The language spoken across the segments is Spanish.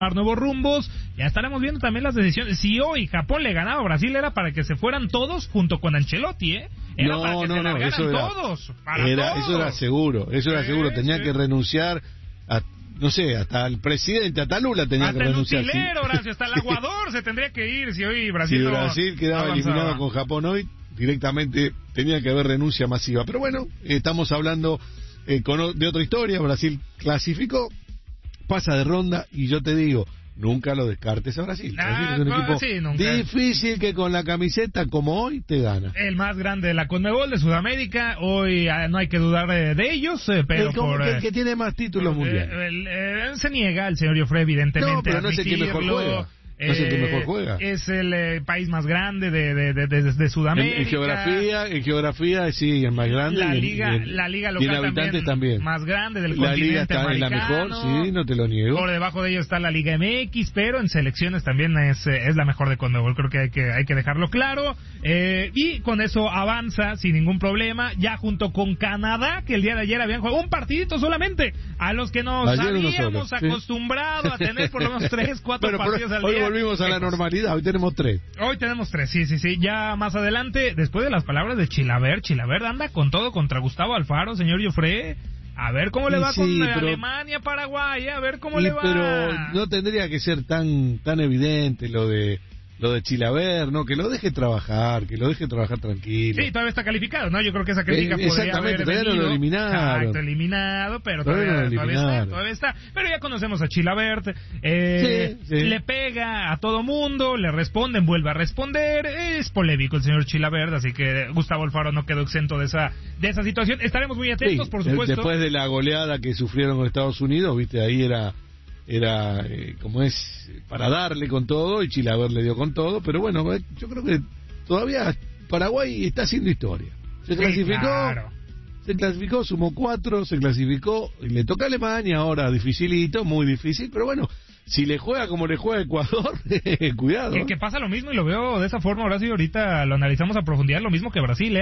nuevos rumbos. Ya estaremos viendo también las decisiones. Si hoy Japón le ganaba a Brasil, era para que se fueran todos junto con Ancelotti, ¿eh? Era para que se largaran todos. Eso era seguro. Tenía que renunciar a, no sé, hasta el presidente, hasta Lula tenía que renunciar. Hasta el utilero, Horacio, hasta el aguador se tendría que ir si hoy Brasil si Brasil quedaba eliminado con Japón hoy, directamente tenía que haber renuncia masiva. Pero bueno, estamos hablando de otra historia. Brasil clasificó, pasa de ronda, y yo te digo, nunca lo descartes a Brasil. Brasil es un equipo difícil que con la camiseta como hoy te gana. El más grande de la Conmebol de Sudamérica, hoy no hay que dudar de ellos, pero el que tiene más títulos mundiales. Se niega el señor Joffre, evidentemente. No, pero no sé quién mejor juega. No sé quién mejor juega. Es el país más grande de Sudamérica. En geografía sí, el más grande. La liga local habitantes también. Más grande del la continente americano. La liga está en la mejor, sí, no te lo niego. Por debajo de ellos está la Liga MX, pero en selecciones también es la mejor de Conmebol. Creo que hay que dejarlo claro. Y con eso avanza sin ningún problema, ya junto con Canadá, que el día de ayer habían jugado un partidito solamente, a los que nos habíamos acostumbrado a tener por lo menos 3, 4 partidos al día. Volvimos a la normalidad, hoy tenemos 3. Hoy tenemos 3, sí. Ya más adelante, después de las palabras de Chilavert anda con todo contra Gustavo Alfaro, señor Joffre. A ver cómo le va con Alemania, Paraguay, a ver cómo le va. Pero no tendría que ser tan evidente lo de Chilavert, ¿no? Que lo deje trabajar tranquilo. Sí, todavía está calificado, ¿no? Yo creo que esa crítica podría haber todavía no lo eliminaron. Exacto, eliminado, pero todavía está. Pero ya conocemos a Chilavert, le pega a todo mundo, le responden, vuelve a responder, es polémico el señor Chilavert, así que Gustavo Alfaro no quedó exento de esa situación. Estaremos muy atentos, por supuesto. Después de la goleada que sufrieron con Estados Unidos, viste, ahí era como es para darle con todo, y Chilavert le dio con todo, pero bueno, yo creo que todavía Paraguay está haciendo historia. Se clasificó, sumó 4, se clasificó, y le toca a Alemania ahora, dificilito, muy difícil, pero bueno, si le juega como le juega Ecuador, cuidado. Que pasa lo mismo, y lo veo de esa forma, Horacio, ahorita lo analizamos a profundidad, lo mismo que Brasil,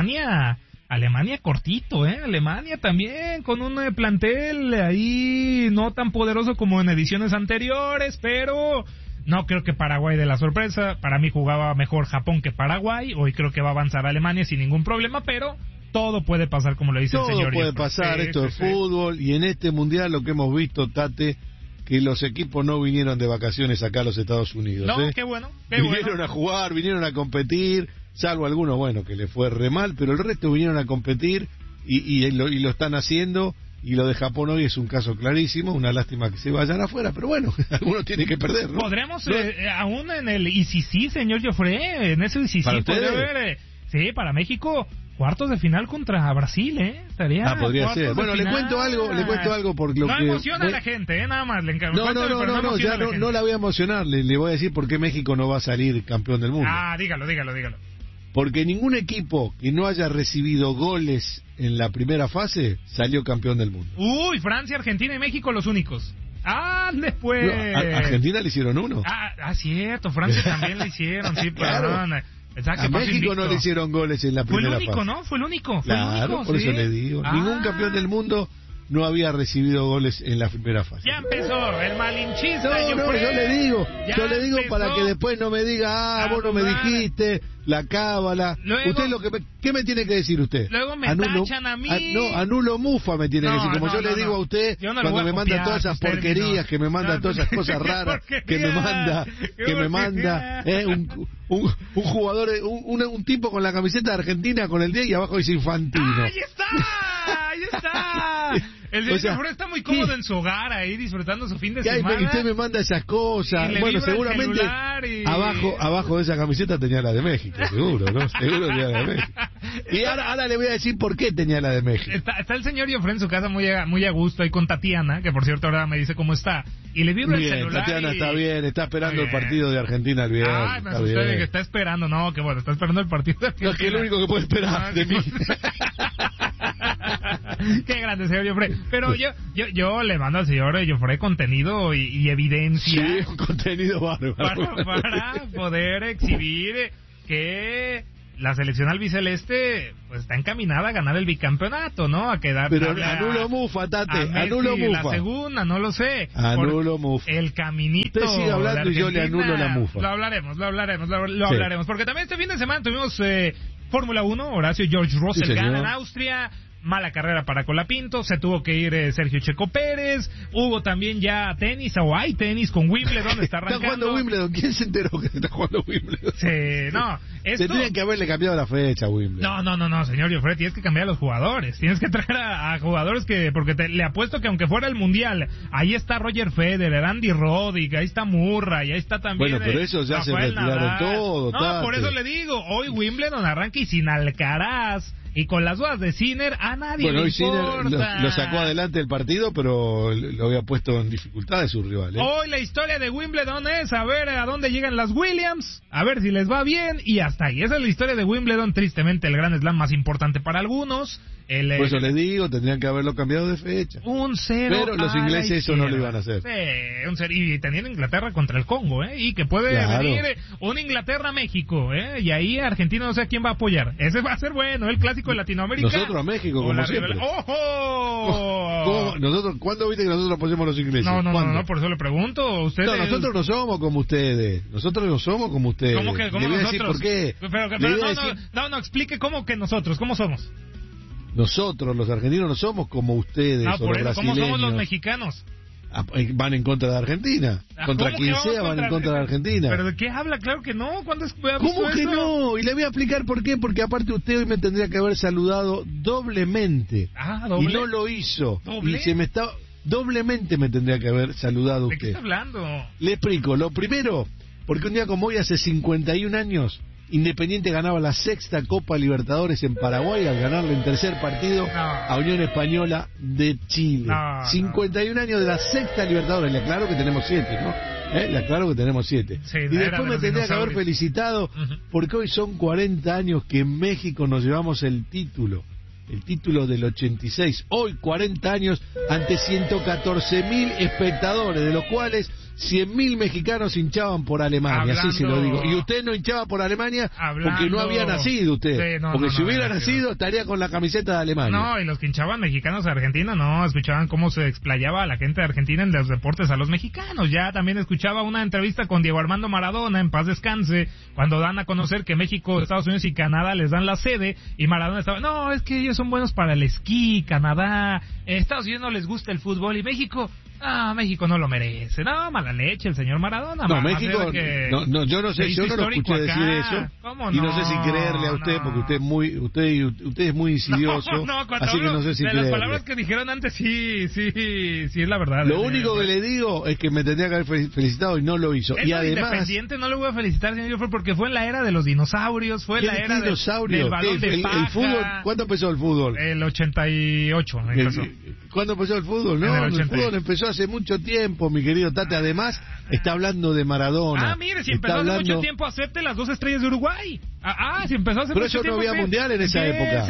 Alemania cortito, Alemania también con un plantel ahí no tan poderoso como en ediciones anteriores, pero no creo que Paraguay dé la sorpresa. Para mí jugaba mejor Japón que Paraguay. Hoy creo que va a avanzar Alemania sin ningún problema, pero todo puede pasar, como lo dice el señor. Todo puede pasar, esto es fútbol, y en este mundial lo que hemos visto, Tate, que los equipos no vinieron de vacaciones acá a los Estados Unidos. No, qué bueno. Vinieron a jugar, vinieron a competir. Salvo algunos, que le fue re mal, pero el resto vinieron a competir y lo están haciendo, y lo de Japón hoy es un caso clarísimo, una lástima que se vayan afuera, pero bueno, algunos tienen que perder, ¿no? Podremos, aún en el ICC, señor Joffre, en ese ICC podría haber, para México, cuartos de final contra Brasil, estaría. Podría ser. Bueno, le cuento algo porque lo no que emociona a la gente, nada más le encargo. No, ya no la voy a emocionar, le voy a decir por qué México no va a salir campeón del mundo. Dígalo. Porque ningún equipo que no haya recibido goles en la primera fase salió campeón del mundo. Uy, Francia, Argentina y México los únicos. Después. No, a Argentina le hicieron 1. Cierto, Francia también le hicieron, sí, perdón. A México no le hicieron goles en la primera fase. Fue el único, ¿no? Fue el único. Claro, por eso le digo. Ningún campeón del mundo no había recibido goles en la primera fase. Ya empezó el malinchista. Yo le digo para que después no me diga, vos no me dijiste, la cábala. Luego, usted ¿qué me tiene que decir usted? Luego me tachan a mí. Anulo mufa me tiene que decir, como yo le digo a usted, cuando me manda todas esas porquerías, que me manda todas esas cosas raras, que me manda un jugador, un tipo con la camiseta de Argentina con el 10 y abajo dice Infantino. Ahí está. El señor está muy cómodo en su hogar ahí, disfrutando su fin de semana. Y usted me manda esas cosas. Bueno, seguramente abajo de esa camiseta tenía la de México, seguro, ¿no? Seguro tenía la de México. Y ahora le voy a decir por qué tenía la de México. Está el señor Joffre en su casa muy a gusto ahí con Tatiana, que por cierto ahora me dice cómo está. Y le vibra el celular. Tatiana está bien, está esperando el partido de Argentina el viernes. Me asusté de que está esperando. No, que bueno, está esperando el partido de Argentina. No, que es lo único que puede esperar de mí. Qué grande, señor Joffre. Pero yo le mando al señor Joffre contenido y evidencia. Sí, un contenido bárbaro. Para poder exhibir que la selección albiceleste pues está encaminada a ganar el bicampeonato, ¿no? A quedar. Pero anulo Mufa, Tate, anulo Mufa. La segunda, no lo sé. Anulo Mufa. El caminito. Usted sigue hablando y yo le anulo la Mufa. Lo hablaremos. Porque también este fin de semana tuvimos Fórmula 1, Horacio George Russell gana en Austria. Mala carrera para Colapinto, se tuvo que ir Sergio Checo Pérez, hubo también ya tenis, o hay tenis con Wimbledon, está arrancando. Está jugando Wimbledon, ¿quién se enteró que está jugando Wimbledon? Sí, no. Se tendrían que haberle cambiado la fecha a Wimbledon. No, señor Joffre, tienes que cambiar a los jugadores, tienes que traer a jugadores porque le apuesto que aunque fuera el Mundial, ahí está Roger Federer, Andy Roddick, ahí está Murray, ahí está también. Bueno, pero eso ya Rafael se retiraron todo. No, por eso le digo, hoy Wimbledon arranca y sin Alcaraz. Y con las dudas de Sinner, a nadie le importa. Sinner lo sacó adelante el partido, pero lo había puesto en dificultades su rival. Hoy la historia de Wimbledon es a ver a dónde llegan las Williams, a ver si les va bien, y hasta ahí. Esa es la historia de Wimbledon, tristemente el Grand Slam más importante para algunos. Por eso le digo, tendrían que haberlo cambiado de fecha. 1-0. Pero los ingleses eso no lo iban a hacer. Sí, 1-0. Y tenían Inglaterra contra el Congo, y que puede venir un Inglaterra-México, y ahí Argentina no sé a quién va a apoyar. Ese va a ser bueno, el clásico de Latinoamérica. Nosotros a México, como siempre. ¡Ojo! ¿Cuándo viste que nosotros apoyemos a los ingleses? No, por eso le pregunto. ¿Ustedes? No, nosotros no somos como ustedes. Nosotros no somos como ustedes. ¿Cómo que? ¿Cómo le voy nosotros? A decir por qué. Pero explique cómo que nosotros, ¿cómo somos? Nosotros, los argentinos, no somos como ustedes o los brasileños. ¿Cómo somos los mexicanos? Van en contra de Argentina. Contra quien sea van en contra de Argentina. ¿Pero de qué habla? Claro que no. ¿Cuándo ¿Cómo que no? Y le voy a explicar por qué. Porque aparte usted hoy me tendría que haber saludado doblemente. ¿doble? Y no lo hizo. ¿Doble? Y doblemente me tendría que haber saludado usted. ¿De qué está hablando? Le explico. Lo primero, porque un día como hoy, hace 51 años... Independiente ganaba la 6ª Copa Libertadores en Paraguay al ganarle en tercer partido a Unión Española de Chile. 51 años de la 6ª Libertadores. Le aclaro que tenemos 7, ¿no? Le aclaro que tenemos 7. Sí, y después me tendría que haber felicitado porque hoy son 40 años que en México nos llevamos el título del 86. Hoy 40 años ante 114.000 espectadores, de los cuales 100.000 mexicanos hinchaban por Alemania, así se lo digo. Y usted no hinchaba por Alemania porque no había nacido usted. Sí, porque si hubiera nacido estaría con la camiseta de Alemania. No, y los que hinchaban mexicanos a Argentina no, escuchaban cómo se explayaba a la gente de Argentina en los deportes a los mexicanos. Ya también escuchaba una entrevista con Diego Armando Maradona, en paz descanse, cuando dan a conocer que México, Estados Unidos y Canadá les dan la sede, y Maradona estaba, no, es que ellos son buenos para el esquí, Canadá, Estados Unidos no les gusta el fútbol, y México no lo merece. No, mala leche el señor Maradona. No, México, yo no sé, yo no lo escuché decir eso. Y no sé si creerle a usted, porque usted es muy insidioso, así que no sé si creerle. Las palabras que dijeron antes, sí es la verdad. Lo único que le digo es que me tendría que haber felicitado y no lo hizo. Y además, Independiente no le voy a felicitar, señor Joffre, porque fue en la era de los dinosaurios, fue en la era del balón de paja. El fútbol, ¿cuándo empezó el fútbol? El 88 empezó. ¿Cuándo empezó el fútbol? No, el fútbol empezó hace mucho tiempo, mi querido Tate. Además, está hablando de Maradona. Mire, si empezó hace mucho tiempo, acepte las 2 estrellas de Uruguay. Si empezó hace pero mucho tiempo. Pero eso no había mundial en esa época.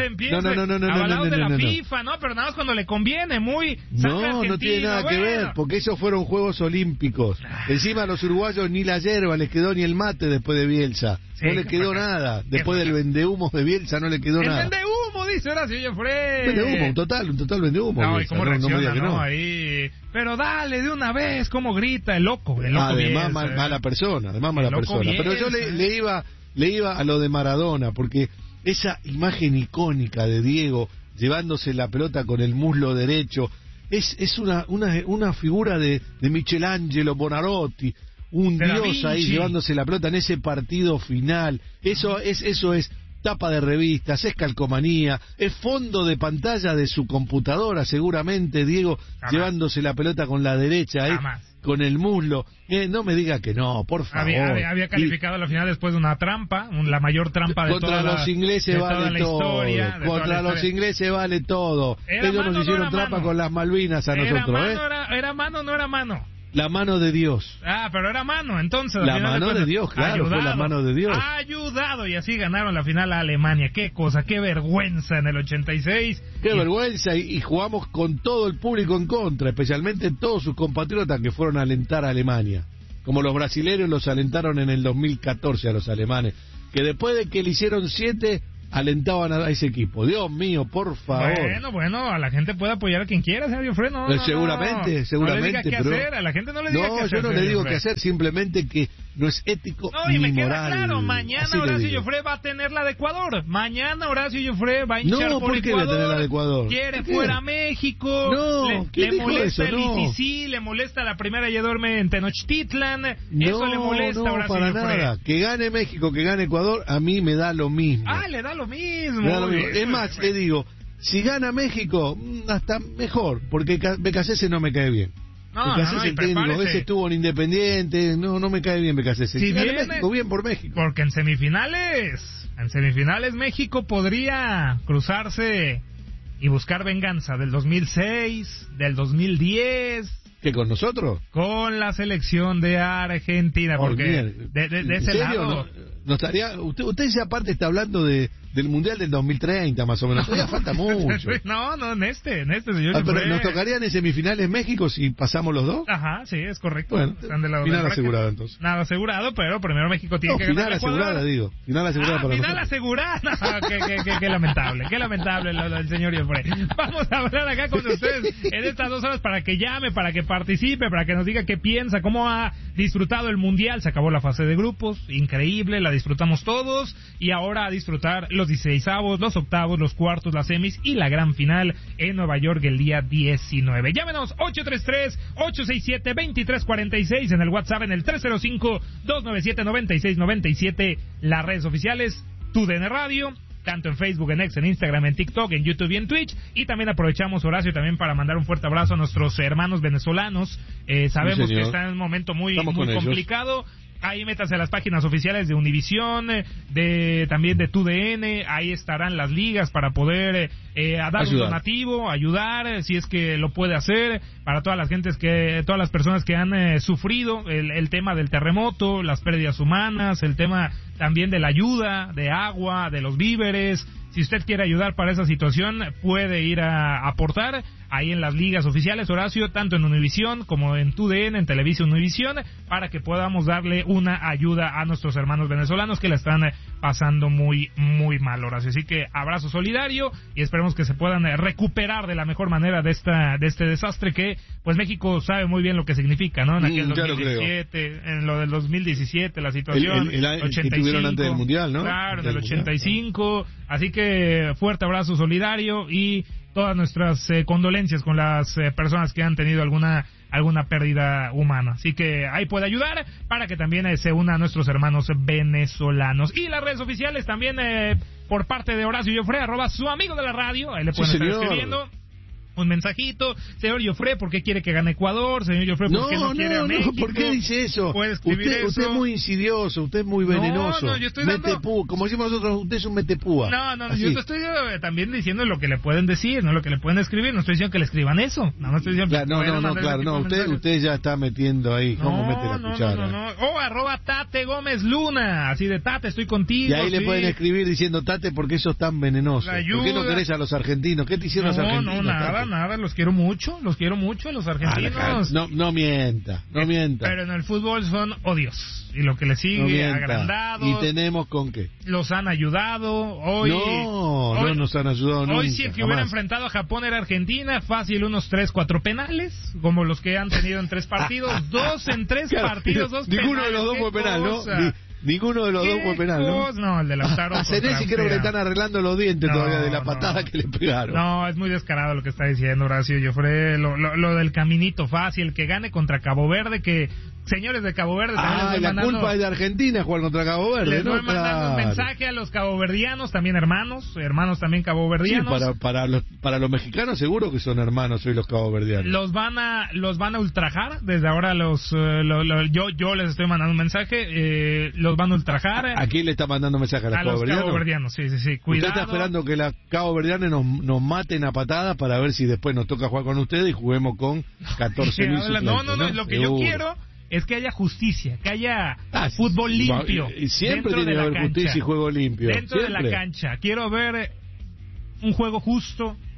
No, de la FIFA, ¿no? Pero nada más cuando le conviene, muy... No tiene nada que ver, porque esos fueron Juegos Olímpicos. Encima a los uruguayos ni la yerba les quedó ni el mate después de Bielsa. No le quedó nada. Después del vendehumos de Bielsa no le quedó nada. El vendehumo, dice Horacio Joffre. Vendehumo, un total vendehumo. No, y cómo reacciona, no, ahí... Pero dale de una vez, cómo grita el loco además mala persona. Pero yo le iba a lo de Maradona, porque esa imagen icónica de Diego llevándose la pelota con el muslo derecho es una figura de Michelangelo Bonarotti, un dios ahí llevándose la pelota en ese partido final. Eso es tapa de revistas, es calcomanía, es fondo de pantalla de su computadora seguramente, Diego llevándose la pelota con la derecha ahí, con el muslo. No me diga que no, por favor. Había calificado la final después de una trampa, la mayor trampa de toda la historia. Contra los ingleses vale todo. Contra los ingleses vale todo. Ellos nos hicieron trampa con las Malvinas a nosotros. ¿Era mano o no era mano? La mano de Dios. Pero era mano, entonces. La mano de Dios, claro, fue la mano de Dios. Ayudado, y así ganaron la final a Alemania. Qué cosa, qué vergüenza en el 86. Qué vergüenza, y jugamos con todo el público en contra, especialmente todos sus compatriotas que fueron a alentar a Alemania. Como los brasileños los alentaron en el 2014 a los alemanes, que después de que le hicieron 7, alentaban a ese equipo. Dios mío, por favor. Bueno, a la gente puede apoyar a quien quiera, Sergio Fred. Seguramente. No le diga qué hacer, a la gente no le diga qué hacer. No, yo no le digo qué hacer, simplemente que no es ético ni me moral. Queda claro, mañana Horacio Joffre va a tener la de Ecuador. Mañana Horacio Joffre va a hinchar por Ecuador. ¿Por qué va a tener la de Ecuador? Quiere fuera México. Le molesta el ICC, le molesta la primera y duerme en Tenochtitlan. Eso le molesta a Horacio para Joffre. Nada. Que gane México, que gane Ecuador, a mí me da lo mismo. Le da lo mismo. Es más, le digo, si gana México, hasta mejor, porque BKC no me cae bien. BKC el técnico, ese estuvo en Independiente, no me cae bien BKC. Si viene, México, bien por México. Porque en semifinales México podría cruzarse y buscar venganza del 2006, del 2010. ¿Qué, con nosotros? Con la selección de Argentina, porque de ese lado... No estaría, usted esa parte está hablando del Mundial del 2030 más o menos, todavía falta mucho. No, en este señor. Pero nos tocarían en semifinales México si pasamos los dos. Ajá, sí, es correcto. Bueno, final asegurado entonces. Nada asegurado, pero primero México tiene que ganar. Final asegurada para final asegurada. Qué lamentable el señor Joffre. Vamos a hablar acá con ustedes en estas 2 horas para que llame, para que participe, para que nos diga qué piensa, cómo ha disfrutado el Mundial. Se acabó la fase de grupos, increíble, la disfrutamos todos, y ahora a disfrutar los 16avos, los octavos, los cuartos, las semis y la gran final en Nueva York el día 19. Llámenos 833-867-2346 en el WhatsApp, en el 305-297-9697, las redes oficiales TUDN Radio, tanto en Facebook, en X, en Instagram, en TikTok, en YouTube y en Twitch. Y también aprovechamos, Horacio, también para mandar un fuerte abrazo a nuestros hermanos venezolanos. Sabemos que están en un momento muy complicado. Ahí métase a las páginas oficiales de Univisión, también de TUDN, ahí estarán las ligas para poder dar un donativo, ayudar, si es que lo puede hacer, para todas las personas que han sufrido el tema del terremoto, las pérdidas humanas, el tema también de la ayuda, de agua, de los víveres. Si usted quiere ayudar para esa situación, puede ir a aportar ahí en las ligas oficiales, Horacio, tanto en Univisión como en TUDN, en Televisa Univisión, para que podamos darle una ayuda a nuestros hermanos venezolanos que la están pasando muy, muy mal, Horacio. Así que abrazo solidario y esperemos que se puedan recuperar de la mejor manera de este desastre que, pues, México sabe muy bien lo que significa, ¿no? En aquel 2017, en lo del 2017, la situación, el 85, que tuvieron antes del Mundial, ¿no? Claro, en el 85, así que fuerte abrazo solidario y todas nuestras condolencias con las personas que han tenido alguna pérdida humana. Así que ahí puede ayudar para que también se una a nuestros hermanos venezolanos. Y las redes oficiales también por parte de Horacio Joffre, @ su amigo de la radio, ahí le pueden estar escribiendo un mensajito. Señor Joffre, ¿por qué quiere que gane Ecuador? Señor Joffre, ¿por qué no quiere a México? ¿Por qué dice eso? Puede escribir eso. Usted es muy insidioso, usted es muy venenoso. No, yo estoy dando... como decimos nosotros, usted es un metepúa. No, yo te estoy también diciendo lo que le pueden decir, no lo que le pueden escribir. No estoy diciendo que le escriban eso. No estoy diciendo usted ya está metiendo ahí. ¿Cómo mete la cuchara? No. O @ Tate Gómez Luna, así de Tate, estoy contigo. Y ahí le pueden escribir diciendo, Tate, ¿por qué sos tan venenoso? ¿Por qué no querés a los argentinos? ¿Qué te hicieron los argentinos? Nada, los quiero mucho, los argentinos. No mienta. Pero en el fútbol son odios. Y lo que le sigue, agrandados. ¿Y tenemos con qué? Los han ayudado. Hoy no nos han ayudado nunca. Hoy si el que hubiera enfrentado a Japón era Argentina, fácil unos 3-4 penales, como los que han tenido en 3 partidos. 2 en 3 partidos, 2 penales. Ninguno de los dos fue penal, ¿no? Ninguno de los dos fue penal, ¿no? No, el de Lautaro. A Senesi creo que le están arreglando los dientes todavía de la patada que le pegaron. No, es muy descarado lo que está diciendo Horacio Joffre. Lo del caminito fácil, que gane contra Cabo Verde, que señores de Cabo Verde también la culpa es de Argentina jugar contra Cabo Verde, les voy mandando un mensaje a los caboverdianos, también hermanos también caboverdianos. Sí, para los mexicanos seguro que son hermanos hoy los caboverdianos. Los van a ultrajar, desde ahora yo les estoy mandando un mensaje, los van a ultrajar. ¿A quién le está mandando mensaje? ¿A los caboverdianos? Sí, cuidado. Usted está esperando que las caboverdianas nos maten a patadas para ver si después nos toca jugar con ustedes y juguemos con 14.000 suplentes. No, lo que yo quiero es que haya justicia, que haya fútbol limpio. Y siempre tiene que haber justicia y juego limpio. Dentro de la cancha. Quiero ver un juego justo,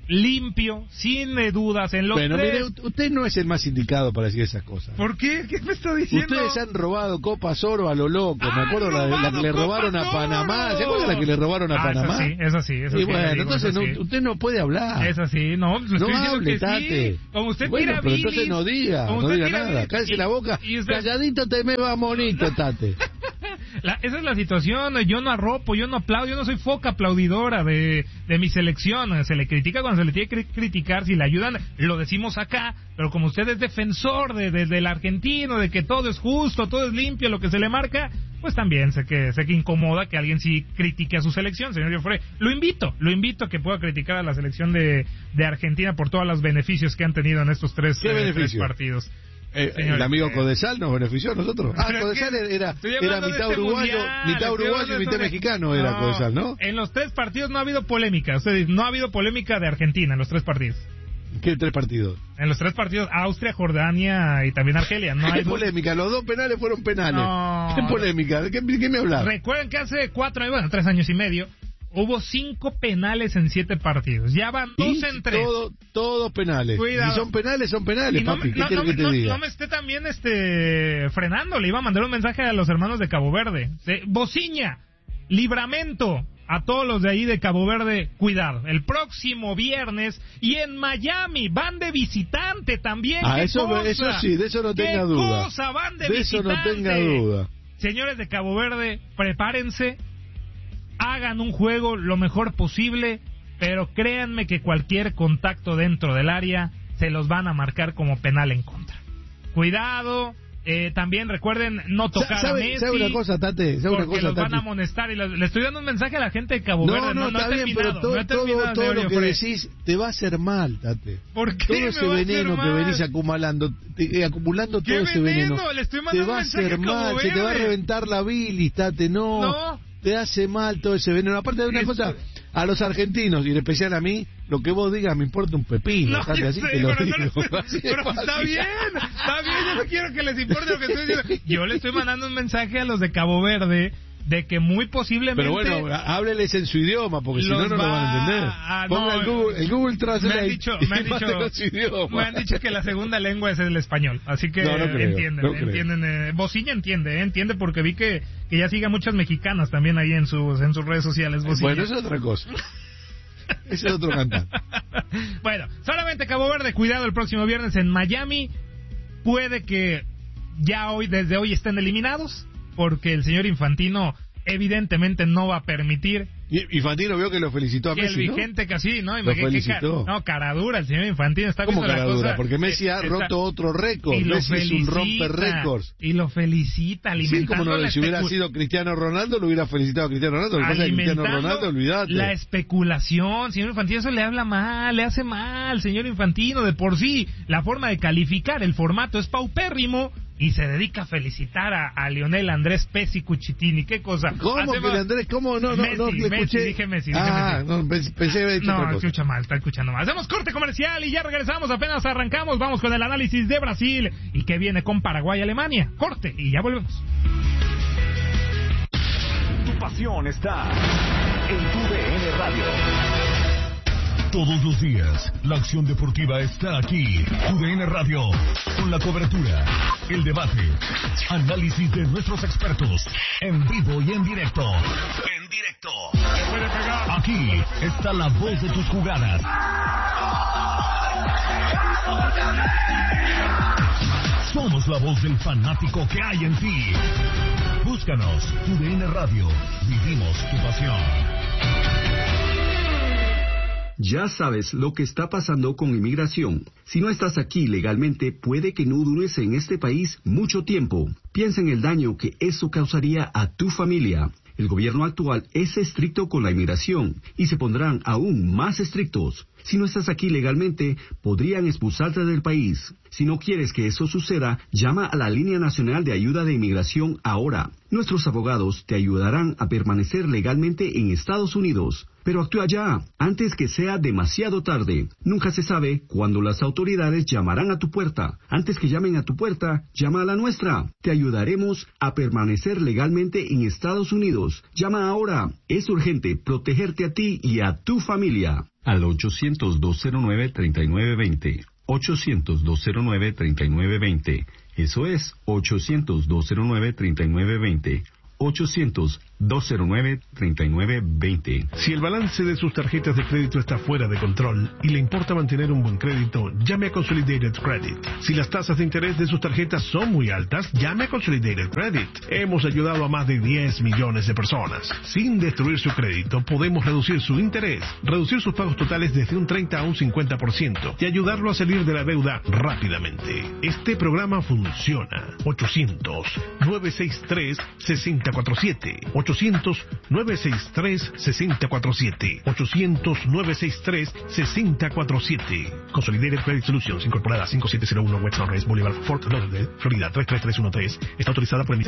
limpio, sin dudas, en los bueno, tres... mire, usted no es el más indicado para decir esas cosas. ¿Por qué? ¿Qué me está diciendo? Ustedes han robado Copas Oro a lo loco. Me acuerdo la que le robaron a Panamá. ¿Se acuerda la que le robaron a Panamá? Es así. Y bueno, entonces usted no puede hablar. Es así, no. No hable, Tate. Sí. Como usted bueno, tira pero bilis, entonces no diga nada. Cállese la boca. Calladito te me va monito, Tate. Esa es la situación. Yo no arropo, yo no aplaudo, yo no soy foca aplaudidora de mi selección. Se le critica cuando se le tiene que criticar. Si le ayudan, lo decimos acá. Pero como usted es defensor del argentino, de que todo es justo, todo es limpio, lo que se le marca, pues también sé que incomoda que alguien sí critique a su selección, señor Joffre. Lo invito a que pueda criticar a la selección de Argentina por todos los beneficios que han tenido en estos tres partidos. El amigo Codesal nos benefició a nosotros. Codesal era mitad uruguayo y mitad mexicano era Codesal, ¿no? En los tres partidos no ha habido polémica. No ha habido polémica de Argentina en los tres partidos. ¿Qué tres partidos? En los tres partidos, Austria, Jordania y también Argelia. No hay polémica, los dos penales fueron penales. No. ¿Qué polémica? ¿De qué me hablas? Recuerden que hace 3 años y medio, hubo 5 penales en 7 partidos. Ya van 2 en 3. Todos penales. Cuidado. Si son penales, papi. ¿Qué quiere que te diga? No me esté también frenando. Le iba a mandar un mensaje a los hermanos de Cabo Verde. Bociña, Libramento, a todos los de ahí de Cabo Verde, cuidado. El próximo viernes y en Miami van de visitante también. Eso sí, de eso no tenga duda. ¿Qué cosa? Van de De visitante. eso no tenga duda. Señores de Cabo Verde, prepárense. Hagan un juego lo mejor posible, pero créanme que cualquier contacto dentro del área se los van a marcar como penal en contra. Cuidado, también recuerden no tocar a Messi. ¿Sabe una cosa, Tate? Porque los van a amonestar. Y le estoy dando un mensaje a la gente de Cabo Verde. No, está bien, pero todo lo que decís te va a hacer mal, Tate. ¿Por qué todo ese veneno que venís acumulando todo ese veneno, le estoy te va a hacer mal, se te va a reventar la bilis, Tate. No. Te hace mal todo ese veneno. Aparte de una cosa, a los argentinos, y en especial a mí, lo que vos digas me importa un pepino. Así te lo digo. Pero está bien, yo no quiero que les importe lo que estoy diciendo. Yo le estoy mandando un mensaje a los de Cabo Verde de que muy posiblemente... Pero bueno, hábleles en su idioma, porque si no lo van a entender. Ponga el Google Translate. Me han dicho que la segunda lengua es el español, así que entienden. Bociña entiende porque vi que ya sigue a muchas mexicanas también ahí en sus redes sociales. Bociña. Bueno, eso es otra cosa. Ese es otro cantar. Bueno, solamente Cabo Verde, cuidado el próximo viernes en Miami. Puede que ya desde hoy estén eliminados, porque el señor Infantino evidentemente no va a permitir. Infantino vio que lo felicitó a Messi, el vigente casi, ¿no? Lo felicitó. Cara dura, el señor Infantino está viendo la cosa. Porque Messi ha roto otro récord. Messi es un romper récords. Y lo felicita, alimentando si hubiera sido Cristiano Ronaldo, lo hubiera felicitado a Cristiano Ronaldo. Lo que pasa es que Cristiano Ronaldo, olvídate. La especulación, señor Infantino, eso le habla mal, le hace mal, señor Infantino. De por sí, la forma de calificar el formato es paupérrimo. Y se dedica a felicitar a Lionel Andrés Pesci Cucitini. ¿Qué cosa? ¿Cómo que Andrés? ¿Cómo? No, escuché. Dije Messi. Pensé que había dicho otra cosa. Está escuchando mal. Hacemos corte comercial y ya regresamos. Apenas arrancamos. Vamos con el análisis de Brasil. ¿Y qué viene con Paraguay y Alemania? Corte y ya volvemos. Tu pasión está en tu DN Radio. Todos los días, la acción deportiva está aquí. UDN Radio, con la cobertura, el debate, análisis de nuestros expertos, en vivo y en directo. Aquí está la voz de tus jugadas. Somos la voz del fanático que hay en ti. Búscanos, UDN Radio, vivimos tu pasión. Ya sabes lo que está pasando con inmigración. Si no estás aquí legalmente, puede que no dures en este país mucho tiempo. Piensa en el daño que eso causaría a tu familia. El gobierno actual es estricto con la inmigración y se pondrán aún más estrictos. Si no estás aquí legalmente, podrían expulsarte del país. Si no quieres que eso suceda, llama a la Línea Nacional de Ayuda de Inmigración ahora. Nuestros abogados te ayudarán a permanecer legalmente en Estados Unidos. pero actúa ya, antes que sea demasiado tarde. Nunca se sabe cuándo las autoridades llamarán a tu puerta. Antes que llamen a tu puerta, llama a la nuestra. Te ayudaremos a permanecer legalmente en Estados Unidos. Llama ahora. Es urgente protegerte a ti y a tu familia. Al 800-209-3920. 800-209-3920. Eso es 800-209-3920. 800-209-3920. Si el balance de sus tarjetas de crédito está fuera de control y le importa mantener un buen crédito, llame a Consolidated Credit. Si las tasas de interés de sus tarjetas son muy altas, llame a Consolidated Credit. Hemos ayudado a más de 10 millones de personas. Sin destruir su crédito, podemos reducir su interés, reducir sus pagos totales desde un 30 a un 50% y ayudarlo a salir de la deuda rápidamente. Este programa funciona. 800-963-6047. 800-963-6047. 800-963-6047. Consolidated Credit Solutions, incorporada 5701 West Norris Boulevard, Fort Lauderdale, Florida 33313. Está autorizada por el...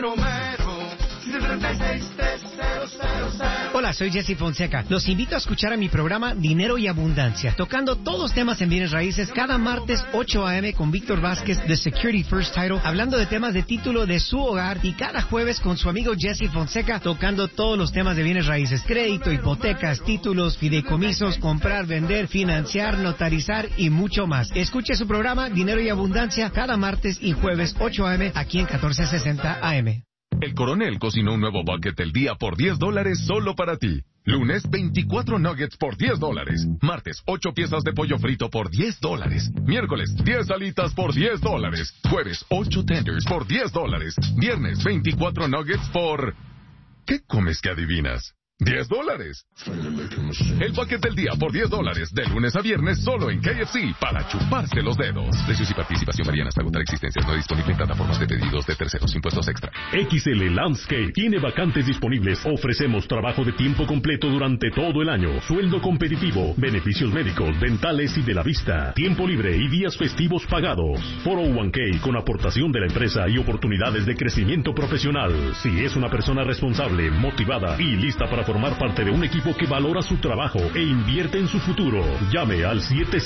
Hola, soy Jesse Fonseca. Los invito a escuchar a mi programa Dinero y Abundancia, tocando todos los temas en bienes raíces cada martes 8 a.m. con Víctor Vázquez de Security First Title, hablando de temas de título de su hogar, y cada jueves con su amigo Jesse Fonseca, tocando todos los temas de bienes raíces: crédito, hipotecas, títulos, fideicomisos, comprar, vender, financiar, notarizar y mucho más. Escuche su programa Dinero y Abundancia cada martes y jueves 8 a.m. aquí en 1460 AM. El Coronel cocinó un nuevo bucket del día por $10 solo para ti. Lunes, 24 nuggets por $10. Martes, 8 piezas de pollo frito por $10. Miércoles, 10 alitas por $10. Jueves, 8 tenders por $10. Viernes, 24 nuggets por... ¿Qué comes que adivinas? $10. El paquete del día por $10, de lunes a viernes, solo en KFC, para chuparse los dedos. Precios y participación varían hasta agotar existencias. No disponible en plataformas de pedidos de terceros. Impuestos extra. XL Landscape tiene vacantes disponibles. Ofrecemos trabajo de tiempo completo durante todo el año. Sueldo competitivo, beneficios médicos, dentales y de la vista. Tiempo libre y días festivos pagados. 401k con aportación de la empresa y oportunidades de crecimiento profesional. Si es una persona responsable, motivada y lista para formar parte de un equipo que valora su trabajo e invierte en su futuro, llame al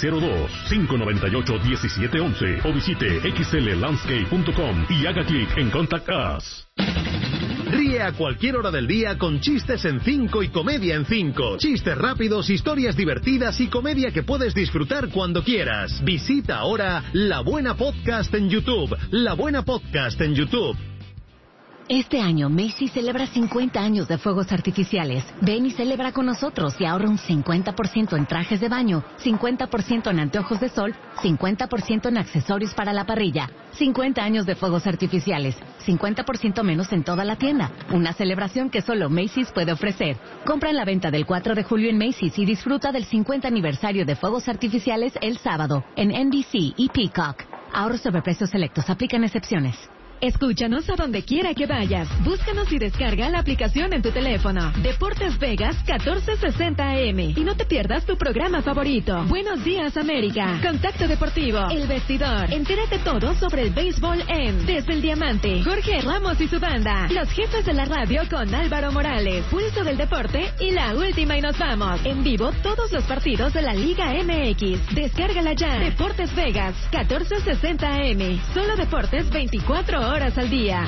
702-598-1711 o visite xllandscape.com y haga clic en Contact Us. Ríe a cualquier hora del día con chistes en 5 y comedia en 5. Chistes rápidos, historias divertidas y comedia que puedes disfrutar cuando quieras. Visita ahora La Buena Podcast en YouTube. La Buena Podcast en YouTube. Este año Macy's celebra 50 años de fuegos artificiales. Ven y celebra con nosotros y ahorra un 50% en trajes de baño, 50% en anteojos de sol, 50% en accesorios para la parrilla. 50 años de fuegos artificiales, 50% menos en toda la tienda. Una celebración que solo Macy's puede ofrecer. Compra en la venta del 4 de julio en Macy's y disfruta del 50 aniversario de fuegos artificiales el sábado en NBC y Peacock. Ahorros sobre precios selectos. Aplican excepciones. Escúchanos a donde quiera que vayas. Búscanos y descarga la aplicación en tu teléfono. Deportes Vegas 1460 AM. Y no te pierdas tu programa favorito. Buenos días, América. Contacto Deportivo. El Vestidor. Entérate todo sobre el béisbol en Desde el Diamante. Jorge Ramos y su banda. Los jefes de la radio con Álvaro Morales. Pulso del Deporte y La Última y Nos Vamos. En vivo todos los partidos de la Liga MX. Descárgala ya. Deportes Vegas 1460 AM. Solo deportes 24 horas al día.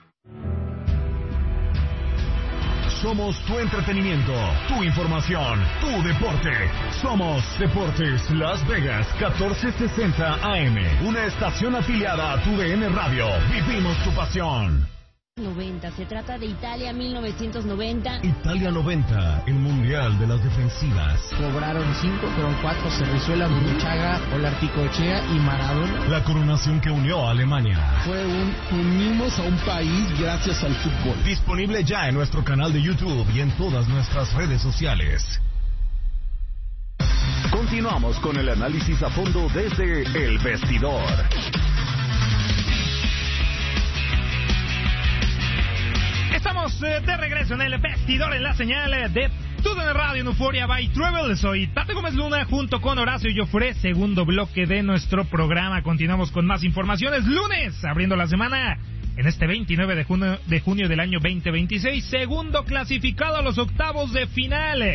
Somos tu entretenimiento, tu información, tu deporte. Somos Deportes Las Vegas 1460 AM. Una estación afiliada a tu DN Radio. Vivimos tu pasión. 90. Se trata de Italia 1990. Italia 90, el mundial de las defensivas. Cobraron 5, fueron 4, Cerrizuela, Burruchaga, Olarticochea y Maradona. La coronación que unió a Alemania. Fue unimos a un país gracias al fútbol. Disponible ya en nuestro canal de YouTube y en todas nuestras redes sociales. Continuamos con el análisis a fondo desde El Vestidor. Estamos de regreso en El Vestidor, en la señal de TUDN Radio en Euphoria by Travel. Soy Tate Gómez Luna junto con Horacio Joffre. Segundo bloque de nuestro programa. Continuamos con más informaciones. Lunes, abriendo la semana en este 29 de junio del año 2026. Segundo clasificado a los octavos de final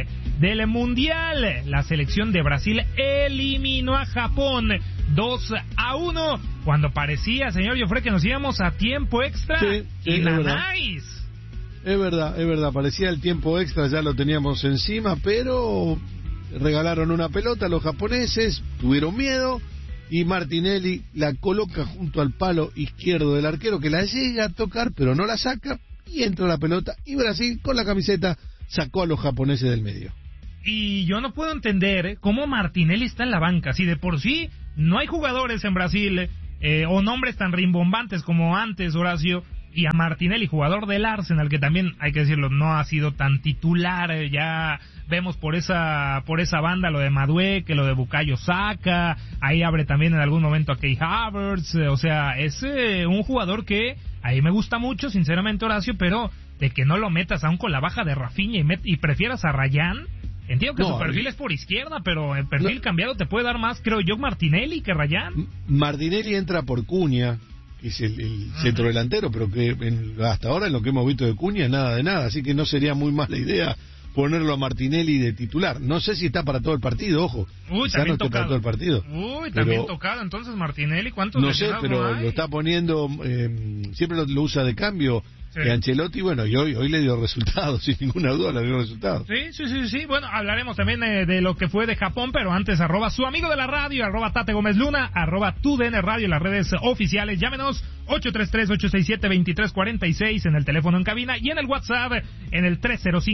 del Mundial. La selección de Brasil eliminó a Japón 2-1 cuando parecía, señor Joffre, que nos íbamos a tiempo extra. Sí, y es la verdad. nice. Es verdad, parecía el tiempo extra, ya lo teníamos encima, pero regalaron una pelota a los japoneses, tuvieron miedo y Martinelli la coloca junto al palo izquierdo del arquero, que la llega a tocar pero no la saca, y entra la pelota y Brasil con la camiseta sacó a los japoneses del medio. Y yo no puedo entender cómo Martinelli está en la banca, si de por sí no hay jugadores en Brasil o nombres tan rimbombantes como antes, Horacio, y a Martinelli, jugador del Arsenal, que también, hay que decirlo, no ha sido tan titular, ya vemos por esa banda lo de Madueke, lo de Bukayo Saka, ahí abre también en algún momento a Kai Havertz, o sea, es un jugador que ahí me gusta mucho, sinceramente, Horacio, pero de que no lo metas aún con la baja de Rafinha y prefieras a Rayán. Entiendo que su perfil es por izquierda, pero el perfil cambiado te puede dar más, creo yo, Martinelli que Rayán. Martinelli entra por Cunha, que es el centro delantero, pero que hasta ahora en lo que hemos visto de Cunha, nada de nada, así que no sería muy mala idea ponerlo a Martinelli de titular. No sé si está para todo el partido, ojo. También no está para todo el partido. También tocado, entonces Martinelli, ¿cuántos no sé, pero lo está poniendo, siempre lo usa de cambio. Sí. Ancelotti, bueno, y hoy le dio resultados, sin ninguna duda le dio resultados. Sí. Bueno, hablaremos también de lo que fue de Japón, pero antes, @ su amigo de la radio, @Tate Gómez Luna, @TUDN Radio en las redes oficiales. Llámenos 833-867-2346 en el teléfono en cabina y en el WhatsApp en el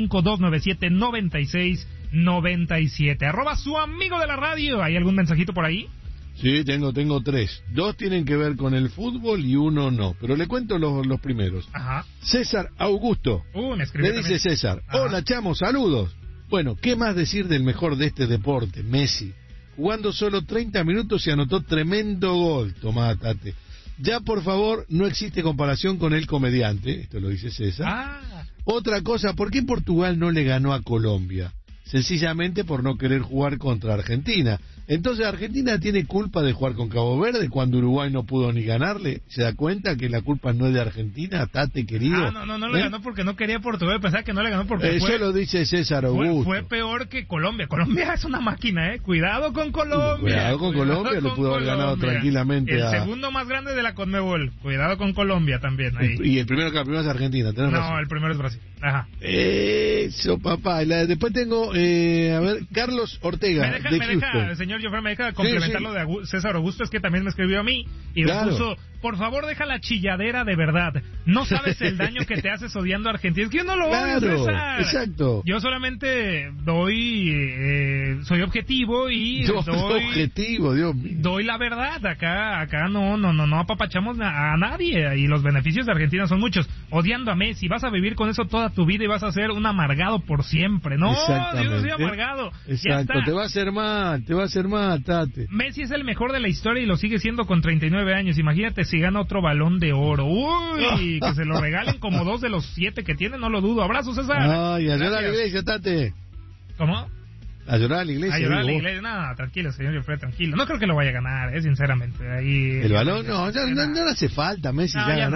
305-297-9697. @su amigo de la radio. ¿Hay algún mensajito por ahí? Sí, tengo 3. 2 tienen que ver con el fútbol y 1 no. Pero le cuento los primeros. Ajá. César Augusto. Me escribió dice también. César. Ajá. Hola, chamo, saludos. Bueno, ¿qué más decir del mejor de este deporte? Messi. Jugando solo 30 minutos y anotó tremendo gol. Tomá, Tate. Ya, por favor, no existe comparación con el comediante. Esto lo dice César. Otra cosa, ¿por qué Portugal no le ganó a Colombia? Sencillamente por no querer jugar contra Argentina. Entonces Argentina tiene culpa de jugar con Cabo Verde cuando Uruguay no pudo ni ganarle. ¿Se da cuenta que la culpa no es de Argentina, Tate querido? No le ganó porque no quería Portugal, pensaba que no le ganó porque eso lo dice César Augusto. Fue peor que Colombia. Colombia es una máquina, Cuidado con Colombia. Cuidado con Colombia, le pudo haber ganado tranquilamente el segundo más grande de la Conmebol. Cuidado con Colombia también. Ahí. Y el primero es Argentina, tenés razón. El primero es Brasil. Ajá. Eso, papá. Después tengo, Carlos Ortega, de Houston. Señor Joffre, me deja complementar lo de César Augusto, es que también me escribió a mí y me puso, por favor, deja la chilladera de verdad. No sabes el daño que te haces odiando a Argentina. Es que yo no lo odio, César. Exacto. Yo solamente soy objetivo y objetivo, Dios mío. Doy la verdad. Acá no apapachamos a nadie y los beneficios de Argentina son muchos. Odiando a Messi, vas a vivir con eso toda tu vida y vas a ser un amargado por siempre. No, yo no soy amargado. Exacto, te va a hacer mal, Tate. Messi es el mejor de la historia y lo sigue siendo con 39 años. Imagínate si gana otro Balón de Oro. Uy, que se lo regalen como 2 de los 7 que tiene, no lo dudo. Abrazos, César. Ay, a llorar a la iglesia, Tate. ¿Cómo? A llorar a la iglesia. A llorar a la iglesia. No, tranquilo, señor Joffre, tranquilo. No creo que lo vaya a ganar, sinceramente. Ahí, el balón, no le hace falta. Messi ya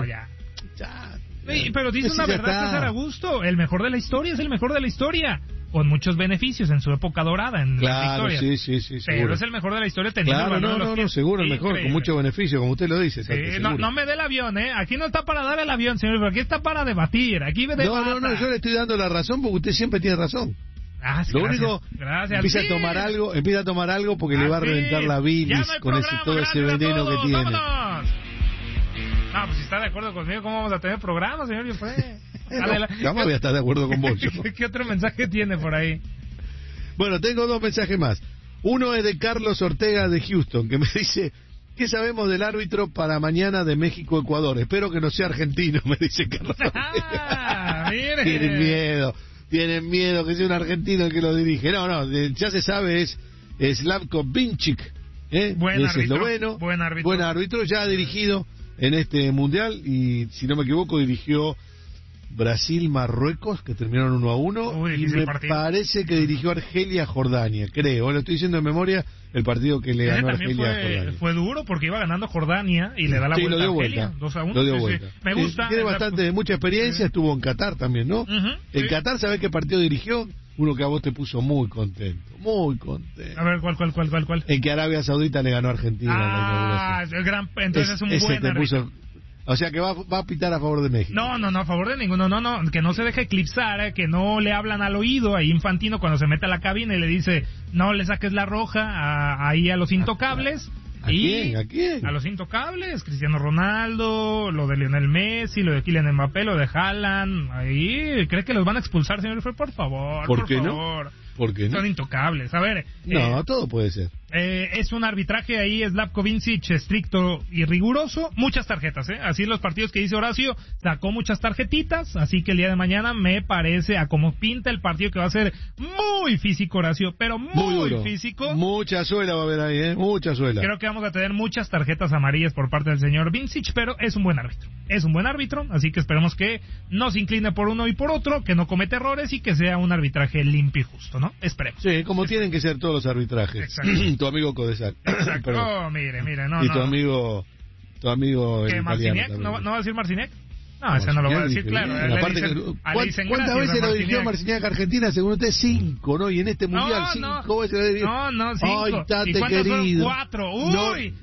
pero dice una verdad, César Augusto. El mejor de la historia es el mejor de la historia. Con muchos beneficios en su época dorada, en la historia. Sí, pero seguro. es el mejor de la historia teniendo seguro, el mejor, con mucho beneficio, como usted lo dice. No me dé el avión, Aquí no está para dar el avión, señor, aquí está para debatir. Aquí yo le estoy dando la razón porque usted siempre tiene razón. Gracias. Empieza a tomar algo porque le va a reventar la bilis con todo ese veneno que tiene. ¡Vámonos! No, pues si está de acuerdo conmigo, ¿cómo vamos a tener programa, señor Joffre? Jamás voy a estar de acuerdo con vos. ¿Qué otro mensaje tiene por ahí? Bueno, tengo 2 mensajes más. Uno es de Carlos Ortega de Houston, que me dice: ¿qué sabemos del árbitro para mañana de México-Ecuador? Espero que no sea argentino, me dice Carlos Ortega. Mire. Tienen miedo que sea un argentino el que lo dirige. No, ya se sabe, es Slavko Vinčić, buen árbitro, ya ha dirigido en este mundial y, si no me equivoco, dirigió Brasil-Marruecos, que terminaron 1-1, y me parece que dirigió Argelia-Jordania, creo, lo estoy diciendo de memoria, el partido que le ganó Argelia a Jordania. Fue duro porque iba ganando Jordania y le da la vuelta a Argelia, 2-1. Lo dio vuelta. Me gusta. Tiene mucha experiencia, estuvo en Qatar también, ¿no? En Qatar, ¿sabés qué partido dirigió? Uno que a vos te puso muy contento. A ver, ¿cuál? En que Arabia Saudita le ganó a Argentina. Entonces es un buen árbitro. O sea que va a pitar a favor de México. No, a favor de ninguno, no, que no se deje eclipsar, que no le hablan al oído ahí Infantino cuando se mete a la cabina y le dice, no le saques la roja ahí a los intocables. ¿A quién? A los intocables, Cristiano Ronaldo, lo de Lionel Messi, lo de Kylian Mbappé, lo de Haaland, ahí, ¿cree que los van a expulsar, señor? Por favor, ¿Por qué favor. No? ¿Por qué no? Son intocables, a ver. No, todo puede ser. Es un arbitraje ahí, Slavko Vincic, estricto y riguroso, muchas tarjetas, así los partidos que dice Horacio, sacó muchas tarjetitas, así que el día de mañana me parece, a como pinta el partido, que va a ser muy físico, Horacio, pero muy físico. Mucha suela va a haber ahí, mucha suela. Creo que vamos a tener muchas tarjetas amarillas por parte del señor Vincic, pero es un buen árbitro, así que esperemos que no se incline por uno y por otro, que no cometa errores y que sea un arbitraje limpio y justo, ¿no? Esperemos. Sí, como tienen que ser todos los arbitrajes. Exacto. Tu amigo Codesal. Exacto. Oh, mire, no. Y tu amigo ¿Qué, Marciniak? ¿No va a decir Marciniak? No, ese no lo va a decir, claro. ¿Cuántas veces lo dirigió Marciniak a Argentina? Según usted, 5, ¿no? Y en este mundial, 5 veces lo dirigió. No, 5. Ay, Tate, ¿Y cuántas querido. fueron? 4. Uy.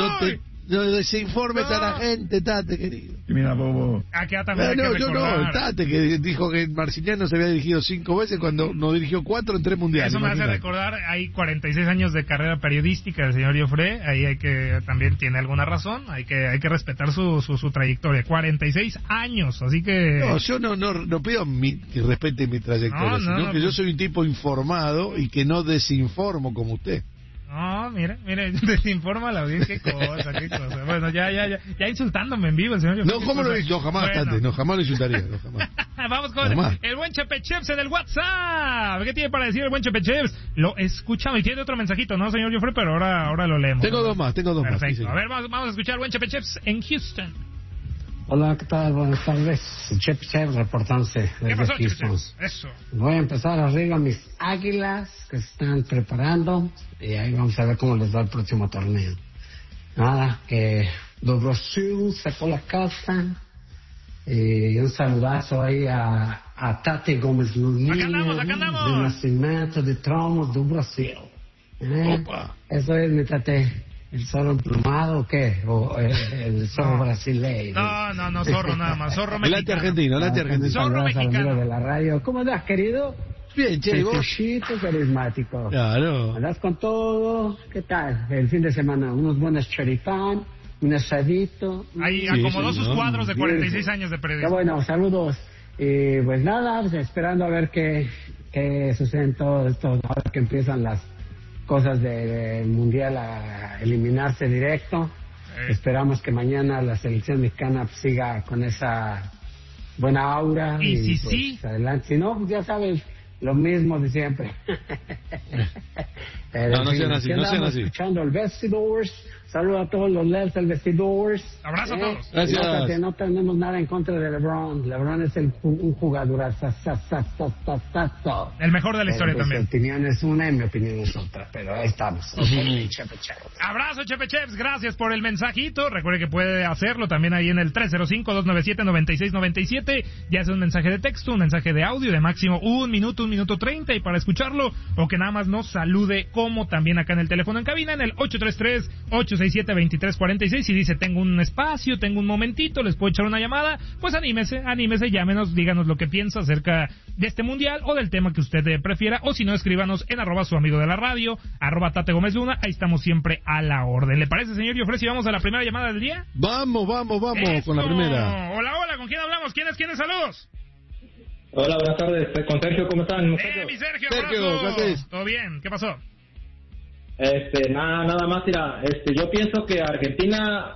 No desinformes a la gente, Tate, querido. Y mira, Bobo. Acá también hay que recordar. No, Tate, que dijo que Marciniak no se había dirigido 5 veces cuando nos dirigió 4 en 3 mundiales. Eso me hace recordar, hay 46 años de carrera periodística del señor Joffre, ahí también tiene alguna razón, hay que respetar su trayectoria. 46 años, así que... No, yo no pido que respete mi trayectoria, sino que yo soy un tipo informado y que no desinformo como usted. No, mire, desinforma a la audiencia, qué cosa. Bueno, ya insultándome en vivo el señor. No, ¿cómo lo hizo? Jamás, Tate, jamás lo insultaría, jamás. Vamos con el buen Chepe Cheps en el WhatsApp. ¿Qué tiene para decir el buen Chepe Cheps? Lo escuchamos y tiene otro mensajito, ¿no, señor Joffre? Pero ahora lo leemos. Tengo dos más. Perfecto. Sí, a ver, vamos a escuchar al buen Chepe Cheps en Houston. Hola, ¿qué tal? Buenas tardes. Chepe Cheps reportándose desde Houston. Eso. Voy a empezar arriba mis Águilas que se están preparando y ahí vamos a ver cómo les va el próximo torneo. Nada, que los Brasil sacó la casa y un saludazo ahí a Tate Gómez Luninho, acá andamos. de Nascimento de Tronos do Brasil. Opa. Eso es mi Tate. ¿El zorro emplumado o qué? ¿O el zorro brasileño? No, zorro nada más, zorro mexicano. Argentino. Zorro mexicano. De la radio. ¿Cómo andas, querido? Bien, che, vos. Carismático. Claro. ¿Andas con todo? ¿Qué tal? El fin de semana, unos buenos choripán, un asadito. Ahí acomodó sus cuadros de 46 años de periodismo. Qué bueno, saludos. Pues nada, pues esperando a ver qué sucede en todo esto, ahora que empiezan las cosas del mundial a eliminarse directo. Esperamos que mañana la selección mexicana siga con esa buena aura y pues, sí, adelante. Si no, ya sabes, lo mismo de siempre. No sean así. Escuchando el Vestidores. Saludos a todos los LEDs del Vestidores. Abrazo a todos. Gracias. No tenemos nada en contra de LeBron. LeBron es un jugador el mejor de la historia también. Mi opinión es una y mi opinión es otra, pero ahí estamos. Abrazo, Chepe Cheps, gracias por el mensajito. Recuerde que puede hacerlo también ahí en el 305-297-9697. Ya sea un mensaje de texto, un mensaje de audio de máximo 1 minuto 30, y para escucharlo, o que nada más nos salude, como también acá en el teléfono en cabina, en el 833-867-2346. Si dice, tengo un espacio, tengo un momentito, les puedo echar una llamada, pues anímese, llámenos, díganos lo que piensa acerca de este mundial o del tema que usted prefiera, o si no, escríbanos en @su amigo de la radio, @Tate Gómez Luna. Ahí estamos siempre a la orden. ¿Le parece, señor Joffre, si vamos a la primera llamada del día? Vamos con la primera. Hola, ¿con quién hablamos? ¿Quiénes? Saludos. Hola, buenas tardes, con Sergio, ¿cómo están? Mi Sergio, ¿qué haces? ¿Todo bien? ¿Qué pasó? Nada más, mira, yo pienso que a Argentina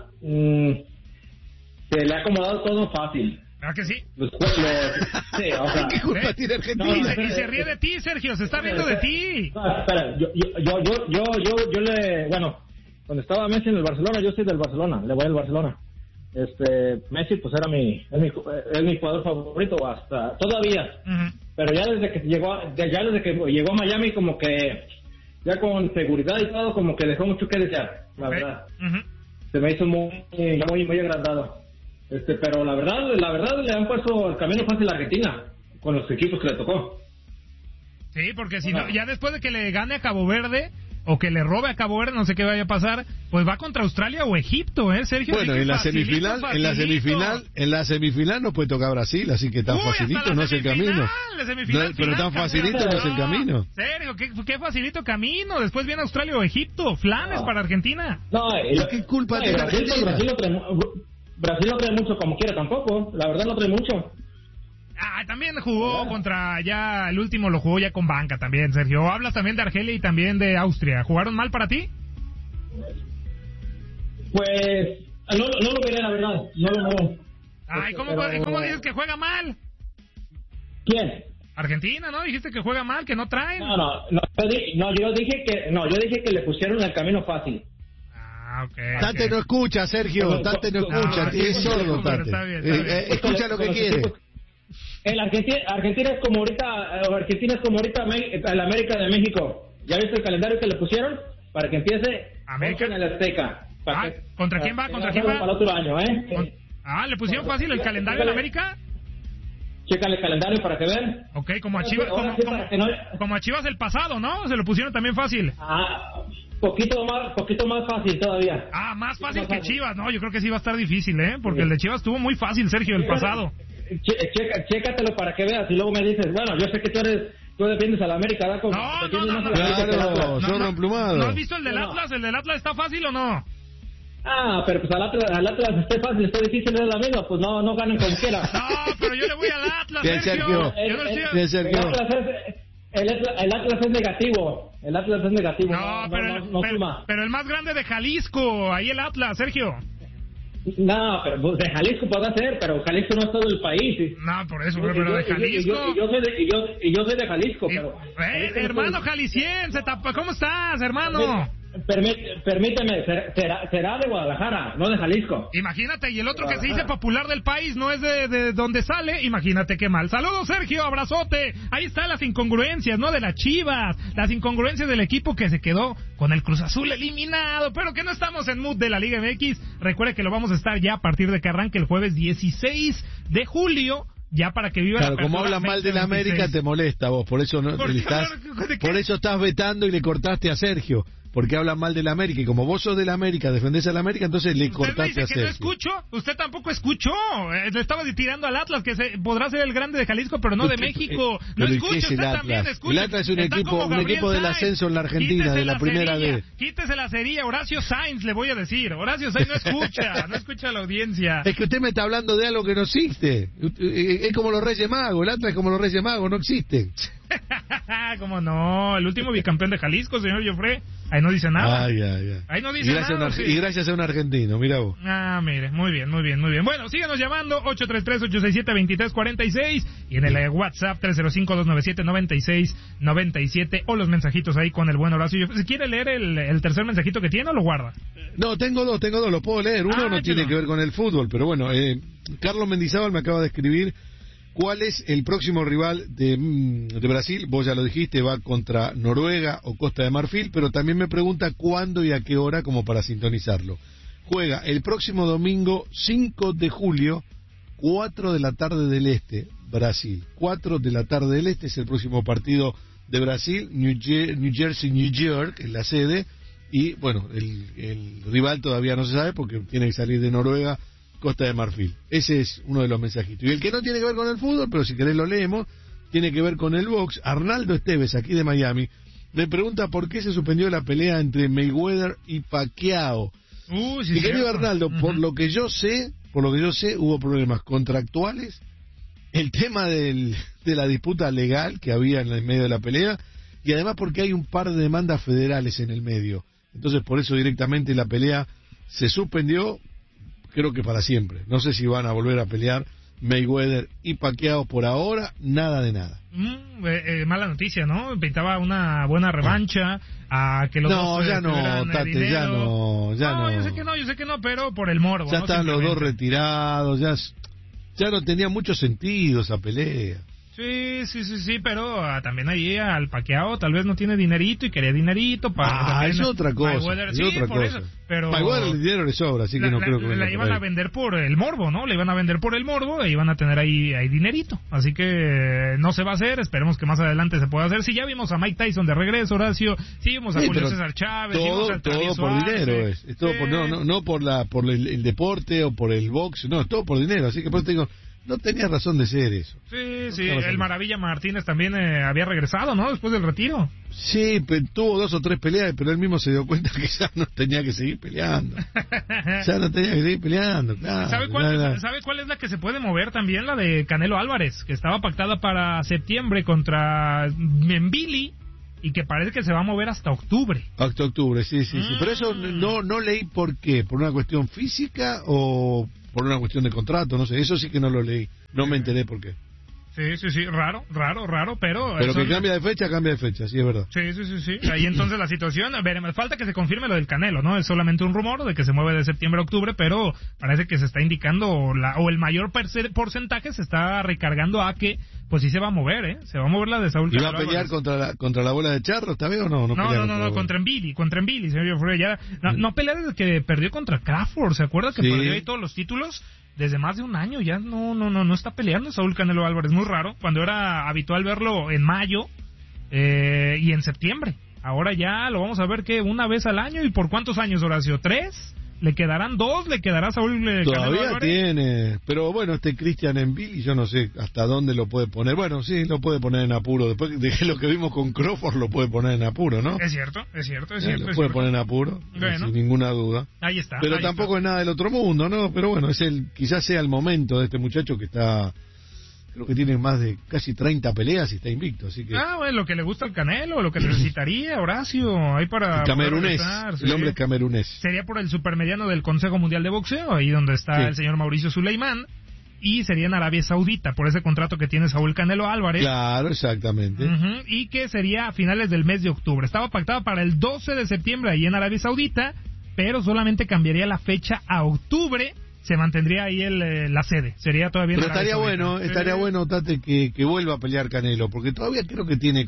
se le ha acomodado todo fácil. ¿Ah, que sí? Sí, o sea, ¿qué culpa tiene Argentina? Y se ríe de ti, Sergio, se está riendo de ti. No, espera, yo cuando estaba Messi en el Barcelona, yo soy del Barcelona, le voy al Barcelona. Messi pues es mi jugador favorito hasta todavía. Pero ya desde que llegó a Miami, como que ya con seguridad y todo, como que dejó mucho que desear, la verdad. Se me hizo muy agrandado. Pero la verdad le han puesto el camino fácil a Argentina con los equipos que le tocó. Sí, porque si no, ya después de que le gane a Cabo Verde o que le robe a Cabo Verde, no sé qué vaya a pasar, pues va contra Australia o Egipto, Sergio. Bueno, en la semifinal no puede tocar Brasil, así que tan facilito no es el camino. Pero tan facilito no es el camino. Sergio, qué facilito camino. Después viene Australia o Egipto, flanes para Argentina. No, ¿qué culpa tiene Argentina? Brasil no trae mucho como quiera tampoco, la verdad no trae mucho. También jugó contra, ya el último lo jugó ya con banca también, Sergio. Hablas también de Argelia y también de Austria. ¿Jugaron mal para ti? Pues no lo veré, la verdad, no lo veré. ¿Cómo dices que juega mal? ¿Quién? Argentina, ¿no? Dijiste que juega mal, que no traen. Yo dije que le pusieron el camino fácil. Okay. Tate no escucha, Sergio, Tate no escucha, es sordo, Tate. Escucha lo que quiere. Argentina es como ahorita la América de México. ¿Ya viste el calendario que le pusieron? Para que empiece en el Azteca. ¿Contra quién va? Para el otro año, ¿le pusieron fácil el calendario en América? Checa el calendario para que vean. Ok, como a Chivas, como a Chivas el pasado, ¿no? Se lo pusieron también fácil. Poquito más fácil todavía. Más fácil que Chivas, no, yo creo que sí va a estar difícil, porque el de Chivas estuvo muy fácil, Sergio, el pasado. Chécatelo para que veas y luego me dices, bueno, yo sé que tú defiendes a la América, ¿verdad? Claro, son emplumados. ¿No has visto el del Atlas? ¿El del Atlas está fácil o no? Pero pues al Atlas esté fácil, esté difícil, es la misma, pues no ganen como quiera. No, pero yo le voy al Atlas, Sergio. El Atlas es negativo. Pero el más grande de Jalisco, ahí el Atlas, Sergio. No, pero de Jalisco puede ser, pero Jalisco no es todo el país. No, por eso, pero de Jalisco. Y yo soy de Jalisco, pero... hermano jalisciense, ¿cómo estás, hermano? Permíteme, será de Guadalajara, no de Jalisco. Imagínate, y el otro que se dice popular del país no es de donde sale, imagínate qué mal. Saludos, Sergio, abrazote. Ahí están las incongruencias, ¿no? De las Chivas, las incongruencias del equipo que se quedó con el Cruz Azul eliminado, pero que no estamos en mood de la Liga MX. Recuerde que lo vamos a estar ya a partir de que arranque el jueves 16 de julio. Ya para que viva. Claro, como hablas mal de la América te molesta vos, por eso estás vetando y le cortaste a Sergio. Porque hablan mal de la América, y como vos sos de la América, defendés a la América, entonces le cortaste a Sergio. ¿No escucho? Usted tampoco escuchó. Le estaba tirando al Atlas, que podrá ser el grande de Jalisco, pero no de México. No escucha, usted también escucha. El Atlas es un equipo del ascenso en la Argentina, de la primera vez. Quítese la serie, Horacio Sainz, le voy a decir. Horacio Sainz no escucha a la audiencia. Es que usted me está hablando de algo que no existe. Es como los Reyes Magos, el Atlas es como los Reyes Magos, no existen. ¿Cómo no? El último bicampeón de Jalisco, señor Joffre. Ahí no dice nada. Ahí no dice nada. Y gracias a un argentino, mira vos. Mire, muy bien. Bueno, síganos llamando 833-867-2346 y en el WhatsApp 305-297-9697 o los mensajitos ahí con el buen Horacio. Si quiere leer el tercer mensajito que tiene o lo guarda. No, tengo dos, lo puedo leer. Uno no tiene que ver con el fútbol, pero bueno, Carlos Mendizábal me acaba de escribir. ¿Cuál es el próximo rival de Brasil? Vos ya lo dijiste, va contra Noruega o Costa de Marfil, pero también me pregunta cuándo y a qué hora como para sintonizarlo. Juega el próximo domingo 5 de julio, 4 de la tarde del Este, Brasil. 4 de la tarde del Este es el próximo partido de Brasil, New Jersey, New York, en la sede, y bueno, el rival todavía no se sabe porque tiene que salir de Noruega, Costa de Marfil. Ese es uno de los mensajitos. Y el que no tiene que ver con el fútbol, pero si querés lo leemos, tiene que ver con el box. Arnaldo Esteves, aquí de Miami, le pregunta por qué se suspendió la pelea entre Mayweather y Pacquiao. Y querido Arnaldo, por lo que yo sé, hubo problemas contractuales, el tema de la disputa legal que había en el medio de la pelea, y además porque hay un par de demandas federales en el medio. Entonces por eso directamente la pelea se suspendió, creo que para siempre. No sé si van a volver a pelear Mayweather y Pacquiao por ahora, nada de nada. Mala noticia, ¿no? Pintaba una buena revancha a que los dos ya no, Tate, dinero. ya no. Yo sé que no, pero por el morbo. Ya están los dos retirados, ya no tenía mucho sentido esa pelea. Sí, pero también ahí al Pacquiao tal vez no tiene dinerito y quería dinerito para... es otra cosa. Mayweather, Eso, pero Mayweather el dinero le sobra, así que no creo que... La iban a vender por el morbo, ¿no? Le iban a vender por el morbo e iban a tener ahí dinerito. Así que no se va a hacer, esperemos que más adelante se pueda hacer. Si ya vimos a Mike Tyson de regreso, Horacio, sí vimos a Julio César Chávez, todo por dinero es todo no por el deporte o por el box, no, es todo por dinero, así que por eso te digo, no tenía razón de ser eso. Sí, el Maravilla Martínez también había regresado, ¿no? Después del retiro. Sí, tuvo 2 o 3 peleas, pero él mismo se dio cuenta que ya no tenía que seguir peleando. Claro. ¿Sabe cuál es la que se puede mover también? La de Canelo Álvarez, que estaba pactada para septiembre contra Mbili y que parece que se va a mover hasta octubre. Hasta octubre, sí. Pero eso no leí por qué, por una cuestión física o por una cuestión de contrato, no sé, eso sí que no lo leí, no me enteré por qué. Sí, raro, pero... Pero que cambia de fecha, sí, es verdad. Sí, ahí entonces la situación, a ver, me falta que se confirme lo del Canelo, ¿no? Es solamente un rumor de que se mueve de septiembre a octubre, pero parece que se está indicando, o el mayor porcentaje se está recargando a que, pues sí se va a mover, se va a mover la de Saúl Canelo. ¿Y va a pelear contra la bola de charro, esta vez o no? No, contra Mbili, señor Freire, no pelea desde que perdió contra Crawford, ¿se acuerda que perdió ahí todos los títulos? Desde más de un año ya no está peleando Saúl Canelo Álvarez, muy raro, cuando era habitual verlo en mayo y en septiembre. Ahora ya lo vamos a ver que una vez al año. ¿Y por cuántos años, Horacio? ¿3? ¿Le quedarán 2? ¿Le quedará Saúl Canelo Álvarez? Todavía tiene, pero bueno, Christian Mbili, yo no sé hasta dónde lo puede poner. Bueno, sí, lo puede poner en apuro. Después de lo que vimos con Crawford, lo puede poner en apuro, ¿no? Es cierto. Lo puede poner en apuro, sin ninguna duda. Ahí está. Pero tampoco es nada del otro mundo, ¿no? Pero bueno, quizás sea el momento de este muchacho que está... Creo que tiene más de casi 30 peleas y está invicto, así que... bueno, lo que le gusta al Canelo, lo que necesitaría, Horacio, ahí para... Camerunés, el hombre es camerunés. Sería por el supermediano del Consejo Mundial de Boxeo, ahí donde está el señor Mauricio Suleimán, y sería en Arabia Saudita, por ese contrato que tiene Saúl Canelo Álvarez. Claro, exactamente. Y que sería a finales del mes de octubre. Estaba pactada para el 12 de septiembre ahí en Arabia Saudita, pero solamente cambiaría la fecha a octubre. Se mantendría ahí la sede, sería todavía... Pero estaría bueno, Tate, que vuelva a pelear Canelo, porque todavía creo que tiene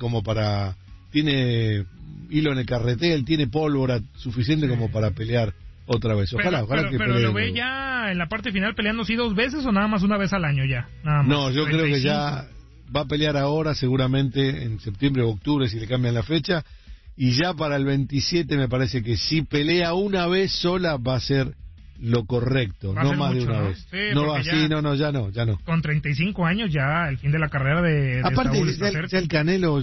tiene hilo en el carretel, tiene pólvora suficiente como para pelear otra vez. Ojalá que pelee. Pero lo ve ya en la parte final peleando 2 veces o nada más una vez al año ya. Nada más. No, yo creo que ya va a pelear ahora, seguramente en septiembre o octubre si le cambian la fecha, y ya para el 27 me parece que si pelea una vez sola va a ser lo correcto, no más de una vez. Sí, ya no. Con 35 años ya el fin de la carrera de aparte Saúl ya el Canelo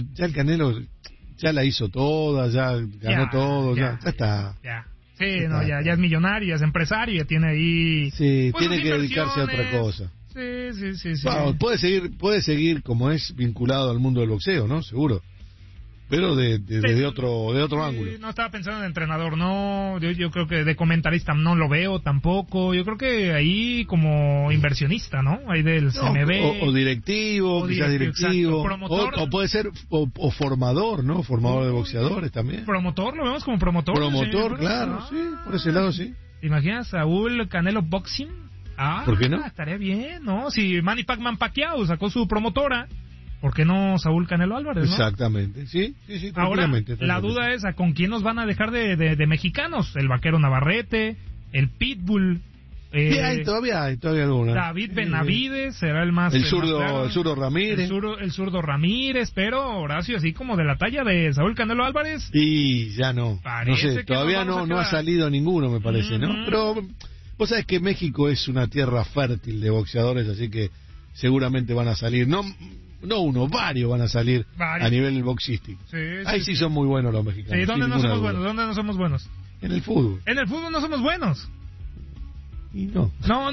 ya la hizo toda, ya ganó todo, ya está. Sí, ya es millonario, ya es empresario, ya tiene ahí... Sí, tiene que dedicarse a otra cosa. Sí. Bueno, puede seguir como es vinculado al mundo del boxeo, ¿no? Seguro. Pero desde otro ángulo. No estaba pensando en entrenador, no. Yo creo que de comentarista no lo veo tampoco. Yo creo que ahí como inversionista, ¿no? Ahí del CMB. O directivo, quizás directivo. O puede ser o formador, ¿no? Formador de boxeadores también. Promotor, lo vemos como promotor. Promotor, claro, sí. Por ese lado, sí. ¿Te imaginas Saúl Canelo Boxing? ¿Por qué no? Estaría bien, ¿no? Si Manny Pacman Pacquiao sacó su promotora, ¿por qué no Saúl Canelo Álvarez, no? Exactamente, sí, ahora, la duda es, ¿a con quién nos van a dejar de mexicanos? El Vaquero Navarrete, el Pitbull... todavía hay alguna. David Benavides será el más... El zurdo Ramírez. El zurdo Ramírez, pero Horacio, así como de la talla de Saúl Canelo Álvarez... Y ya no. No sé, todavía no ha salido ninguno, me parece, ¿no? Pero vos sabés que México es una tierra fértil de boxeadores, así que seguramente van a salir... No uno, varios van a salir a nivel boxístico. Ahí sí son muy buenos los mexicanos. ¿Dónde no somos buenos? ¿Dónde no somos buenos? En el fútbol. En el fútbol no somos buenos. Y no.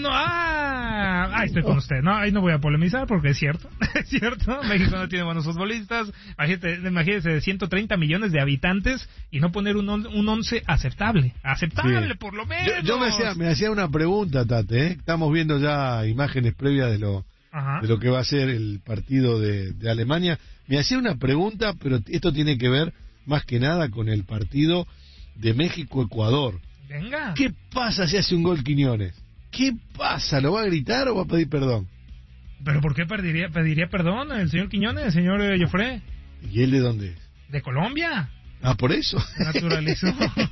Ahí estoy con usted. No, ahí no voy a polemizar porque es cierto. Es cierto. México no tiene buenos futbolistas. Imagínese 130 millones de habitantes y no poner un 11 aceptable. Aceptable, sí. Por lo menos. Yo me hacía una pregunta, Tate. Estamos viendo ya imágenes previas de lo que va a ser el partido de Alemania. Me hacía una pregunta, pero esto tiene que ver más que nada con el partido de México-Ecuador. Venga. ¿Qué pasa si hace un gol Quiñones? ¿Qué pasa? ¿Lo va a gritar o va a pedir perdón? ¿Pero por qué pediría perdón el señor Quiñones, el señor Joffre? ¿Y él de dónde es? De Colombia. ¿Por eso? Naturalizó.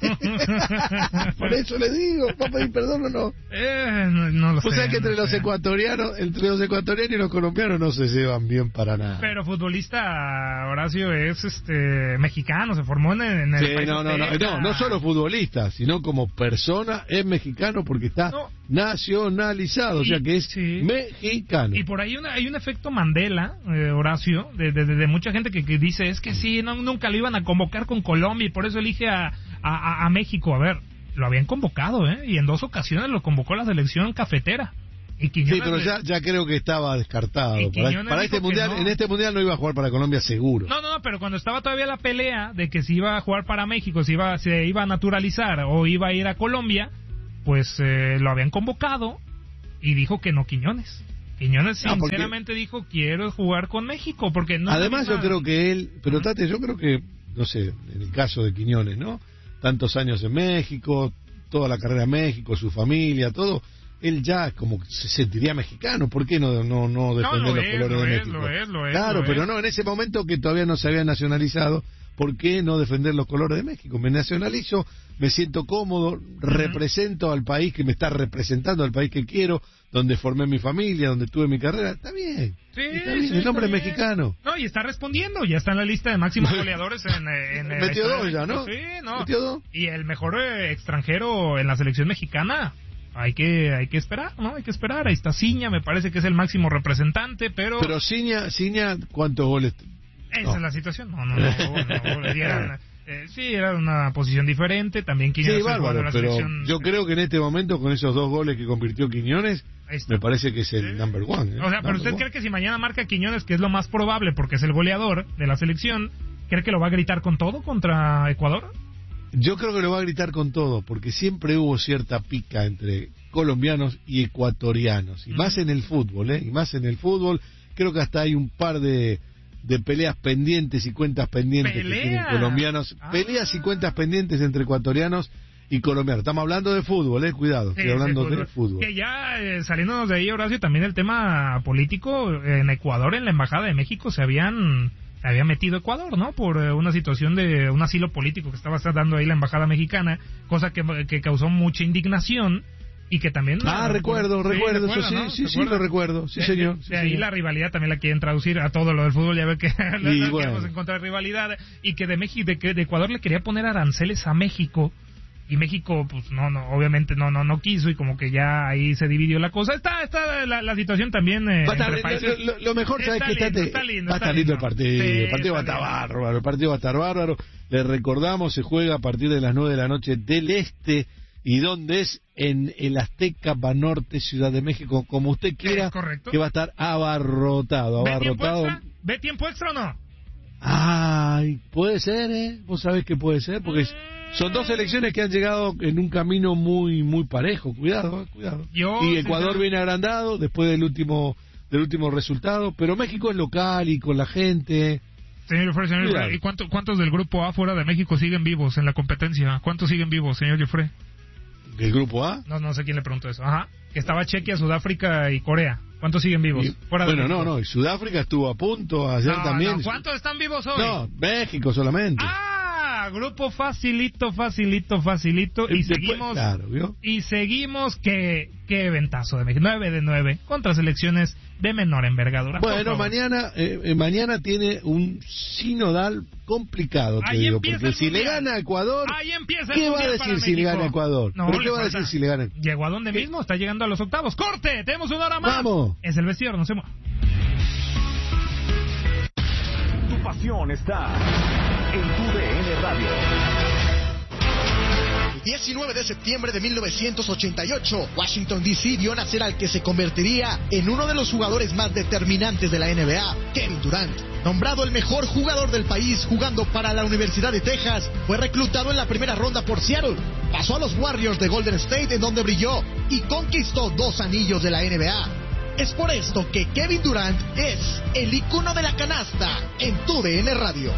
Por eso le digo, ¿va a pedir perdón o no? No lo sé. O sea que entre los ecuatorianos y los colombianos no se llevan bien para nada. Pero futbolista, Horacio, es mexicano, se formó en el país. No solo futbolista, sino como persona es mexicano porque está nacionalizado, o sea que es mexicano. Y por ahí hay un efecto Mandela, Horacio, de mucha gente que dice, es que sí, nunca lo iban a convocar con Colombia y por eso elige a México. A ver, lo habían convocado, y en 2 ocasiones lo convocó la selección cafetera. Y Quiñones, sí, pero ya creo que estaba descartado. Para este mundial, en este mundial no iba a jugar para Colombia seguro. No, pero cuando estaba todavía la pelea de que si iba a jugar para México, se iba a naturalizar o iba a ir a Colombia, pues lo habían convocado y dijo que no Quiñones. Quiñones sinceramente dijo, quiero jugar con México, porque no. Además yo creo que él, pero Tate, yo creo que, no sé, en el caso de Quiñones, ¿no? Tantos años en México, toda la carrera en México, su familia, todo, él ya como se sentiría mexicano. ¿Por qué no defender los colores de México? Claro, pero no, en ese momento que todavía no se había nacionalizado, ¿por qué no defender los colores de México? Me nacionalizo, me siento cómodo, represento al país que me está representando, al país que quiero, donde formé mi familia, donde tuve mi carrera. Está bien. Sí, el nombre es mexicano. No, y está respondiendo, ya está en la lista de máximos goleadores en metió 2 ya, ¿no? Sí, no. Metió 2. Y el mejor extranjero en la selección mexicana. Hay que esperar, ¿no? Hay que esperar. Ahí está Ciña, me parece que es el máximo representante, pero Ciña, ¿cuántos goles? Esa es la situación. Era una posición diferente. También Quiñones. Sí, bárbaro, pero yo creo que en este momento, con esos 2 goles que convirtió Quiñones, me parece que es el number one. O sea, pero ¿usted cree que si mañana marca Quiñones, que es lo más probable porque es el goleador de la selección, cree que lo va a gritar con todo contra Ecuador? Yo creo que lo va a gritar con todo, porque siempre hubo cierta pica entre colombianos y ecuatorianos, y más en el fútbol, y más en el fútbol. Creo que hasta hay un par de peleas pendientes y cuentas pendientes que tienen colombianos, peleas y cuentas pendientes entre ecuatorianos y colombianos. Estamos hablando de fútbol, cuidado, estoy hablando de fútbol. Que ya saliéndonos de ahí, Horacio, también el tema político en Ecuador, en la Embajada de México se había metido Ecuador, ¿no? Por una situación de un asilo político que estaba dando ahí la Embajada mexicana, cosa que causó mucha indignación. Y que también... recuerdo, sí, lo recuerdo, sí, señor. De ahí la rivalidad también la quieren traducir a todo lo del fútbol, ya ve que queremos encontrar rivalidad, y que de Ecuador le quería poner aranceles a México, y México, pues, obviamente no quiso, y como que ya ahí se dividió la cosa. Está la situación también entre países. Lo mejor, ¿sabes qué? Está lindo el partido. El partido va a estar bárbaro, el partido va a estar bárbaro. Le recordamos, se juega a partir de las 9 de la noche del este. ¿Y dónde es? En el Azteca Banorte, Ciudad de México, como usted quiera, que va a estar abarrotado. ¿Ve tiempo extra o no? Ay, puede ser, Vos sabés que puede ser, porque son 2 selecciones que han llegado en un camino muy muy parejo. Cuidado. Y Ecuador viene agrandado después del último resultado, pero México es local y con la gente. Señor Joffre, ¿y cuántos del grupo A fuera de México siguen vivos en la competencia? ¿Cuántos siguen vivos, señor Joffre? ¿Del grupo A? No sé quién le preguntó eso. Ajá. Que estaba Chequia, Sudáfrica y Corea. ¿Cuántos siguen vivos? Y Sudáfrica estuvo a punto ayer también. ¿Cuántos están vivos hoy? No, México solamente. Grupo facilito. Y seguimos. Claro, ¿vio? Y seguimos qué ventazo de México. 9 de 9 contra selecciones de menor envergadura. Bueno, mañana tiene un sinodal complicado, te digo, porque si le gana a Ecuador, ¿qué va a decir si le gana a Ecuador? No, ¿Pero qué va a decir si le gana? Llegó a donde mismo, está llegando a los octavos. ¡Corte! ¡Tenemos una hora más! ¡Vamos! Es el vestidor, no se mueva. Tu pasión está en tu DN Radio. 19 de septiembre de 1988, Washington D.C. vio nacer al que se convertiría en uno de los jugadores más determinantes de la NBA, Kevin Durant. Nombrado el mejor jugador del país jugando para la Universidad de Texas, fue reclutado en la primera ronda por Seattle. Pasó a los Warriors de Golden State, en donde brilló y conquistó 2 anillos de la NBA. Es por esto que Kevin Durant es el icono de la canasta en TUDN Radio.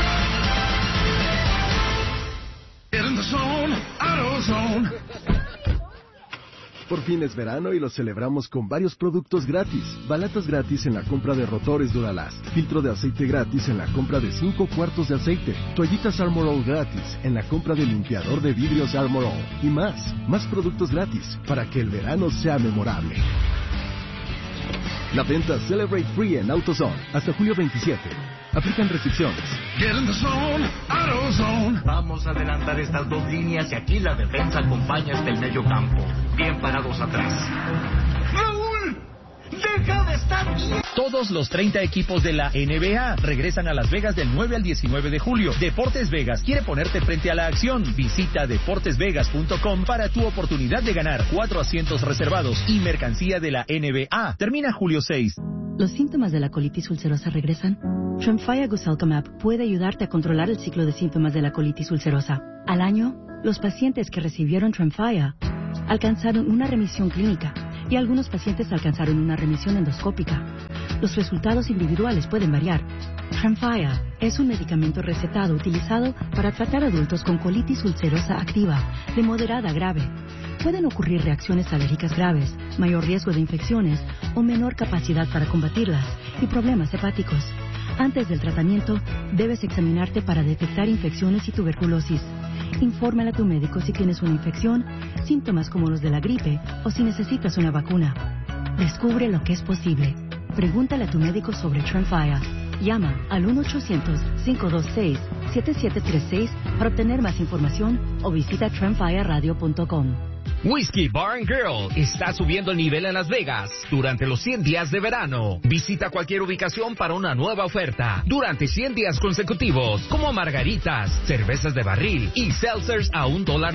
Por fin es verano y lo celebramos con varios productos gratis. Balatas gratis en la compra de rotores Duralast. Filtro de aceite gratis en la compra de 5 cuartos de aceite. Toallitas Armor All gratis en la compra de limpiador de vidrios Armor All. Y más. Más productos gratis para que el verano sea memorable. La venta Celebrate Free en AutoZone hasta julio 27. Aplican restricciones. Get in the zone, AutoZone. Vamos a adelantar estas 2 líneas y aquí la defensa acompaña hasta el medio campo. Bien parados atrás. ¡Raúl! ¡Deja de estar bien! Todos los 30 equipos de la NBA regresan a Las Vegas del 9 al 19 de julio. Deportes Vegas quiere ponerte frente a la acción. Visita deportesvegas.com para tu oportunidad de ganar 4 asientos reservados y mercancía de la NBA. Termina julio 6. ¿Los síntomas de la colitis ulcerosa regresan? Tremfya Guselkumab puede ayudarte a controlar el ciclo de síntomas de la colitis ulcerosa. Al año, los pacientes que recibieron Tremfya alcanzaron una remisión clínica y algunos pacientes alcanzaron una remisión endoscópica. Los resultados individuales pueden variar. Tremfya es un medicamento recetado utilizado para tratar adultos con colitis ulcerosa activa, de moderada a grave. Pueden ocurrir reacciones alérgicas graves, mayor riesgo de infecciones o menor capacidad para combatirlas y problemas hepáticos. Antes del tratamiento, debes examinarte para detectar infecciones y tuberculosis. Infórmale a tu médico si tienes una infección, síntomas como los de la gripe o si necesitas una vacuna. Descubre lo que es posible. Pregúntale a tu médico sobre Tremfya. Llama al 1-800-526-7736 para obtener más información o visita tremfyaradio.com. Whiskey Bar & Girl está subiendo el nivel en Las Vegas durante los 100 días de verano. Visita cualquier ubicación para una nueva oferta durante 100 días consecutivos, como margaritas, cervezas de barril y seltzers a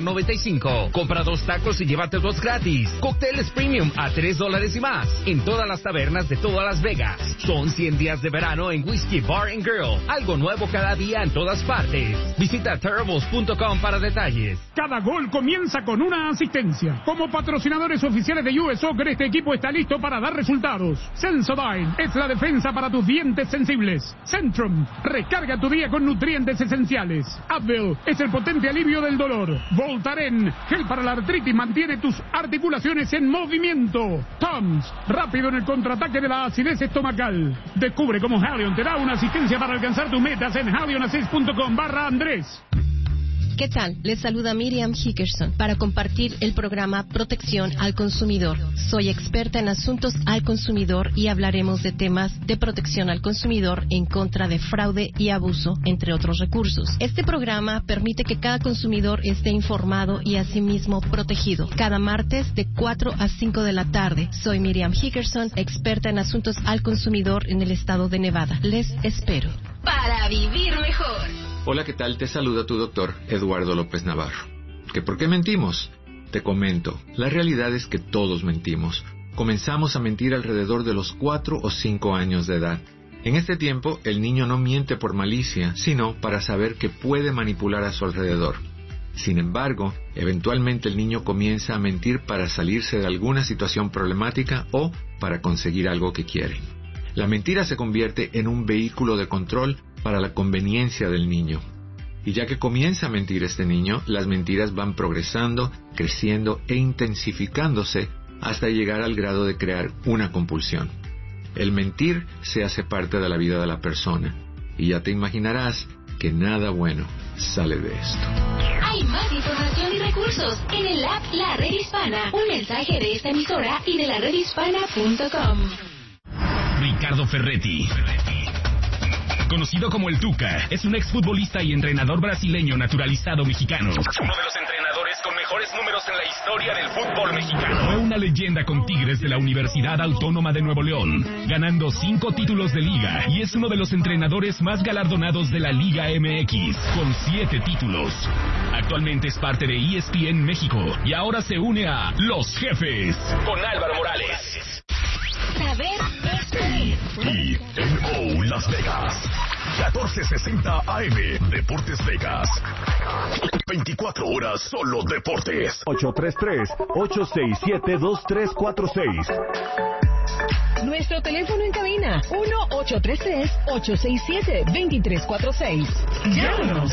$1.95. Compra 2 tacos y llévate 2 gratis. Cócteles premium a $3 y más en todas las tabernas de toda Las Vegas. Son 100 días de verano en Whiskey Bar & Girl. Algo nuevo cada día en todas partes. Visita terribles.com para detalles. Cada gol comienza con una asistencia. Como patrocinadores oficiales de US Soccer, este equipo está listo para dar resultados. Sensodyne es la defensa para tus dientes sensibles. Centrum, recarga tu día con nutrientes esenciales. Advil es el potente alivio del dolor. Voltaren, gel para la artritis, mantiene tus articulaciones en movimiento. Tums, rápido en el contraataque de la acidez estomacal. Descubre cómo Halion te da una asistencia para alcanzar tus metas en halionassist.com/Andrés. ¿Qué tal? Les saluda Miriam Hickerson para compartir el programa Protección al Consumidor. Soy experta en asuntos al consumidor y hablaremos de temas de protección al consumidor en contra de fraude y abuso, entre otros recursos. Este programa permite que cada consumidor esté informado y asimismo protegido. Cada martes de 4 a 5 de la tarde. Soy Miriam Hickerson, experta en asuntos al consumidor en el estado de Nevada. Les espero. Para vivir mejor. Hola, ¿qué tal? Te saluda tu doctor Eduardo López Navarro. ¿Que por qué mentimos? Te comento, la realidad es que todos mentimos. Comenzamos a mentir alrededor de los 4 o 5 años de edad. En este tiempo, el niño no miente por malicia, sino para saber que puede manipular a su alrededor. Sin embargo, eventualmente el niño comienza a mentir para salirse de alguna situación problemática o para conseguir algo que quiere. La mentira se convierte en un vehículo de control para la conveniencia del niño. Y ya que comienza a mentir este niño, las mentiras van progresando, creciendo e intensificándose hasta llegar al grado de crear una compulsión. El mentir se hace parte de la vida de la persona, y ya te imaginarás que nada bueno sale de esto. Hay más información y recursos en el app La Red Hispana. Un mensaje de esta emisora y de laredhispana.com. Ricardo Ferretti, conocido como el Tuca, es un exfutbolista y entrenador brasileño naturalizado mexicano. Uno de los entrenadores con mejores números en la historia del fútbol mexicano. Fue una leyenda con Tigres de la Universidad Autónoma de Nuevo León, ganando 5 títulos de liga y es uno de los entrenadores más galardonados de la Liga MX, con 7 títulos. Actualmente es parte de ESPN México y ahora se une a Los Jefes con Álvaro Morales. Saber TNO Las Vegas 1460 AM Deportes Vegas. 24 horas solo deportes. 833-867-2346. Nuestro teléfono en cabina 1-833-867-2346. Llámanos.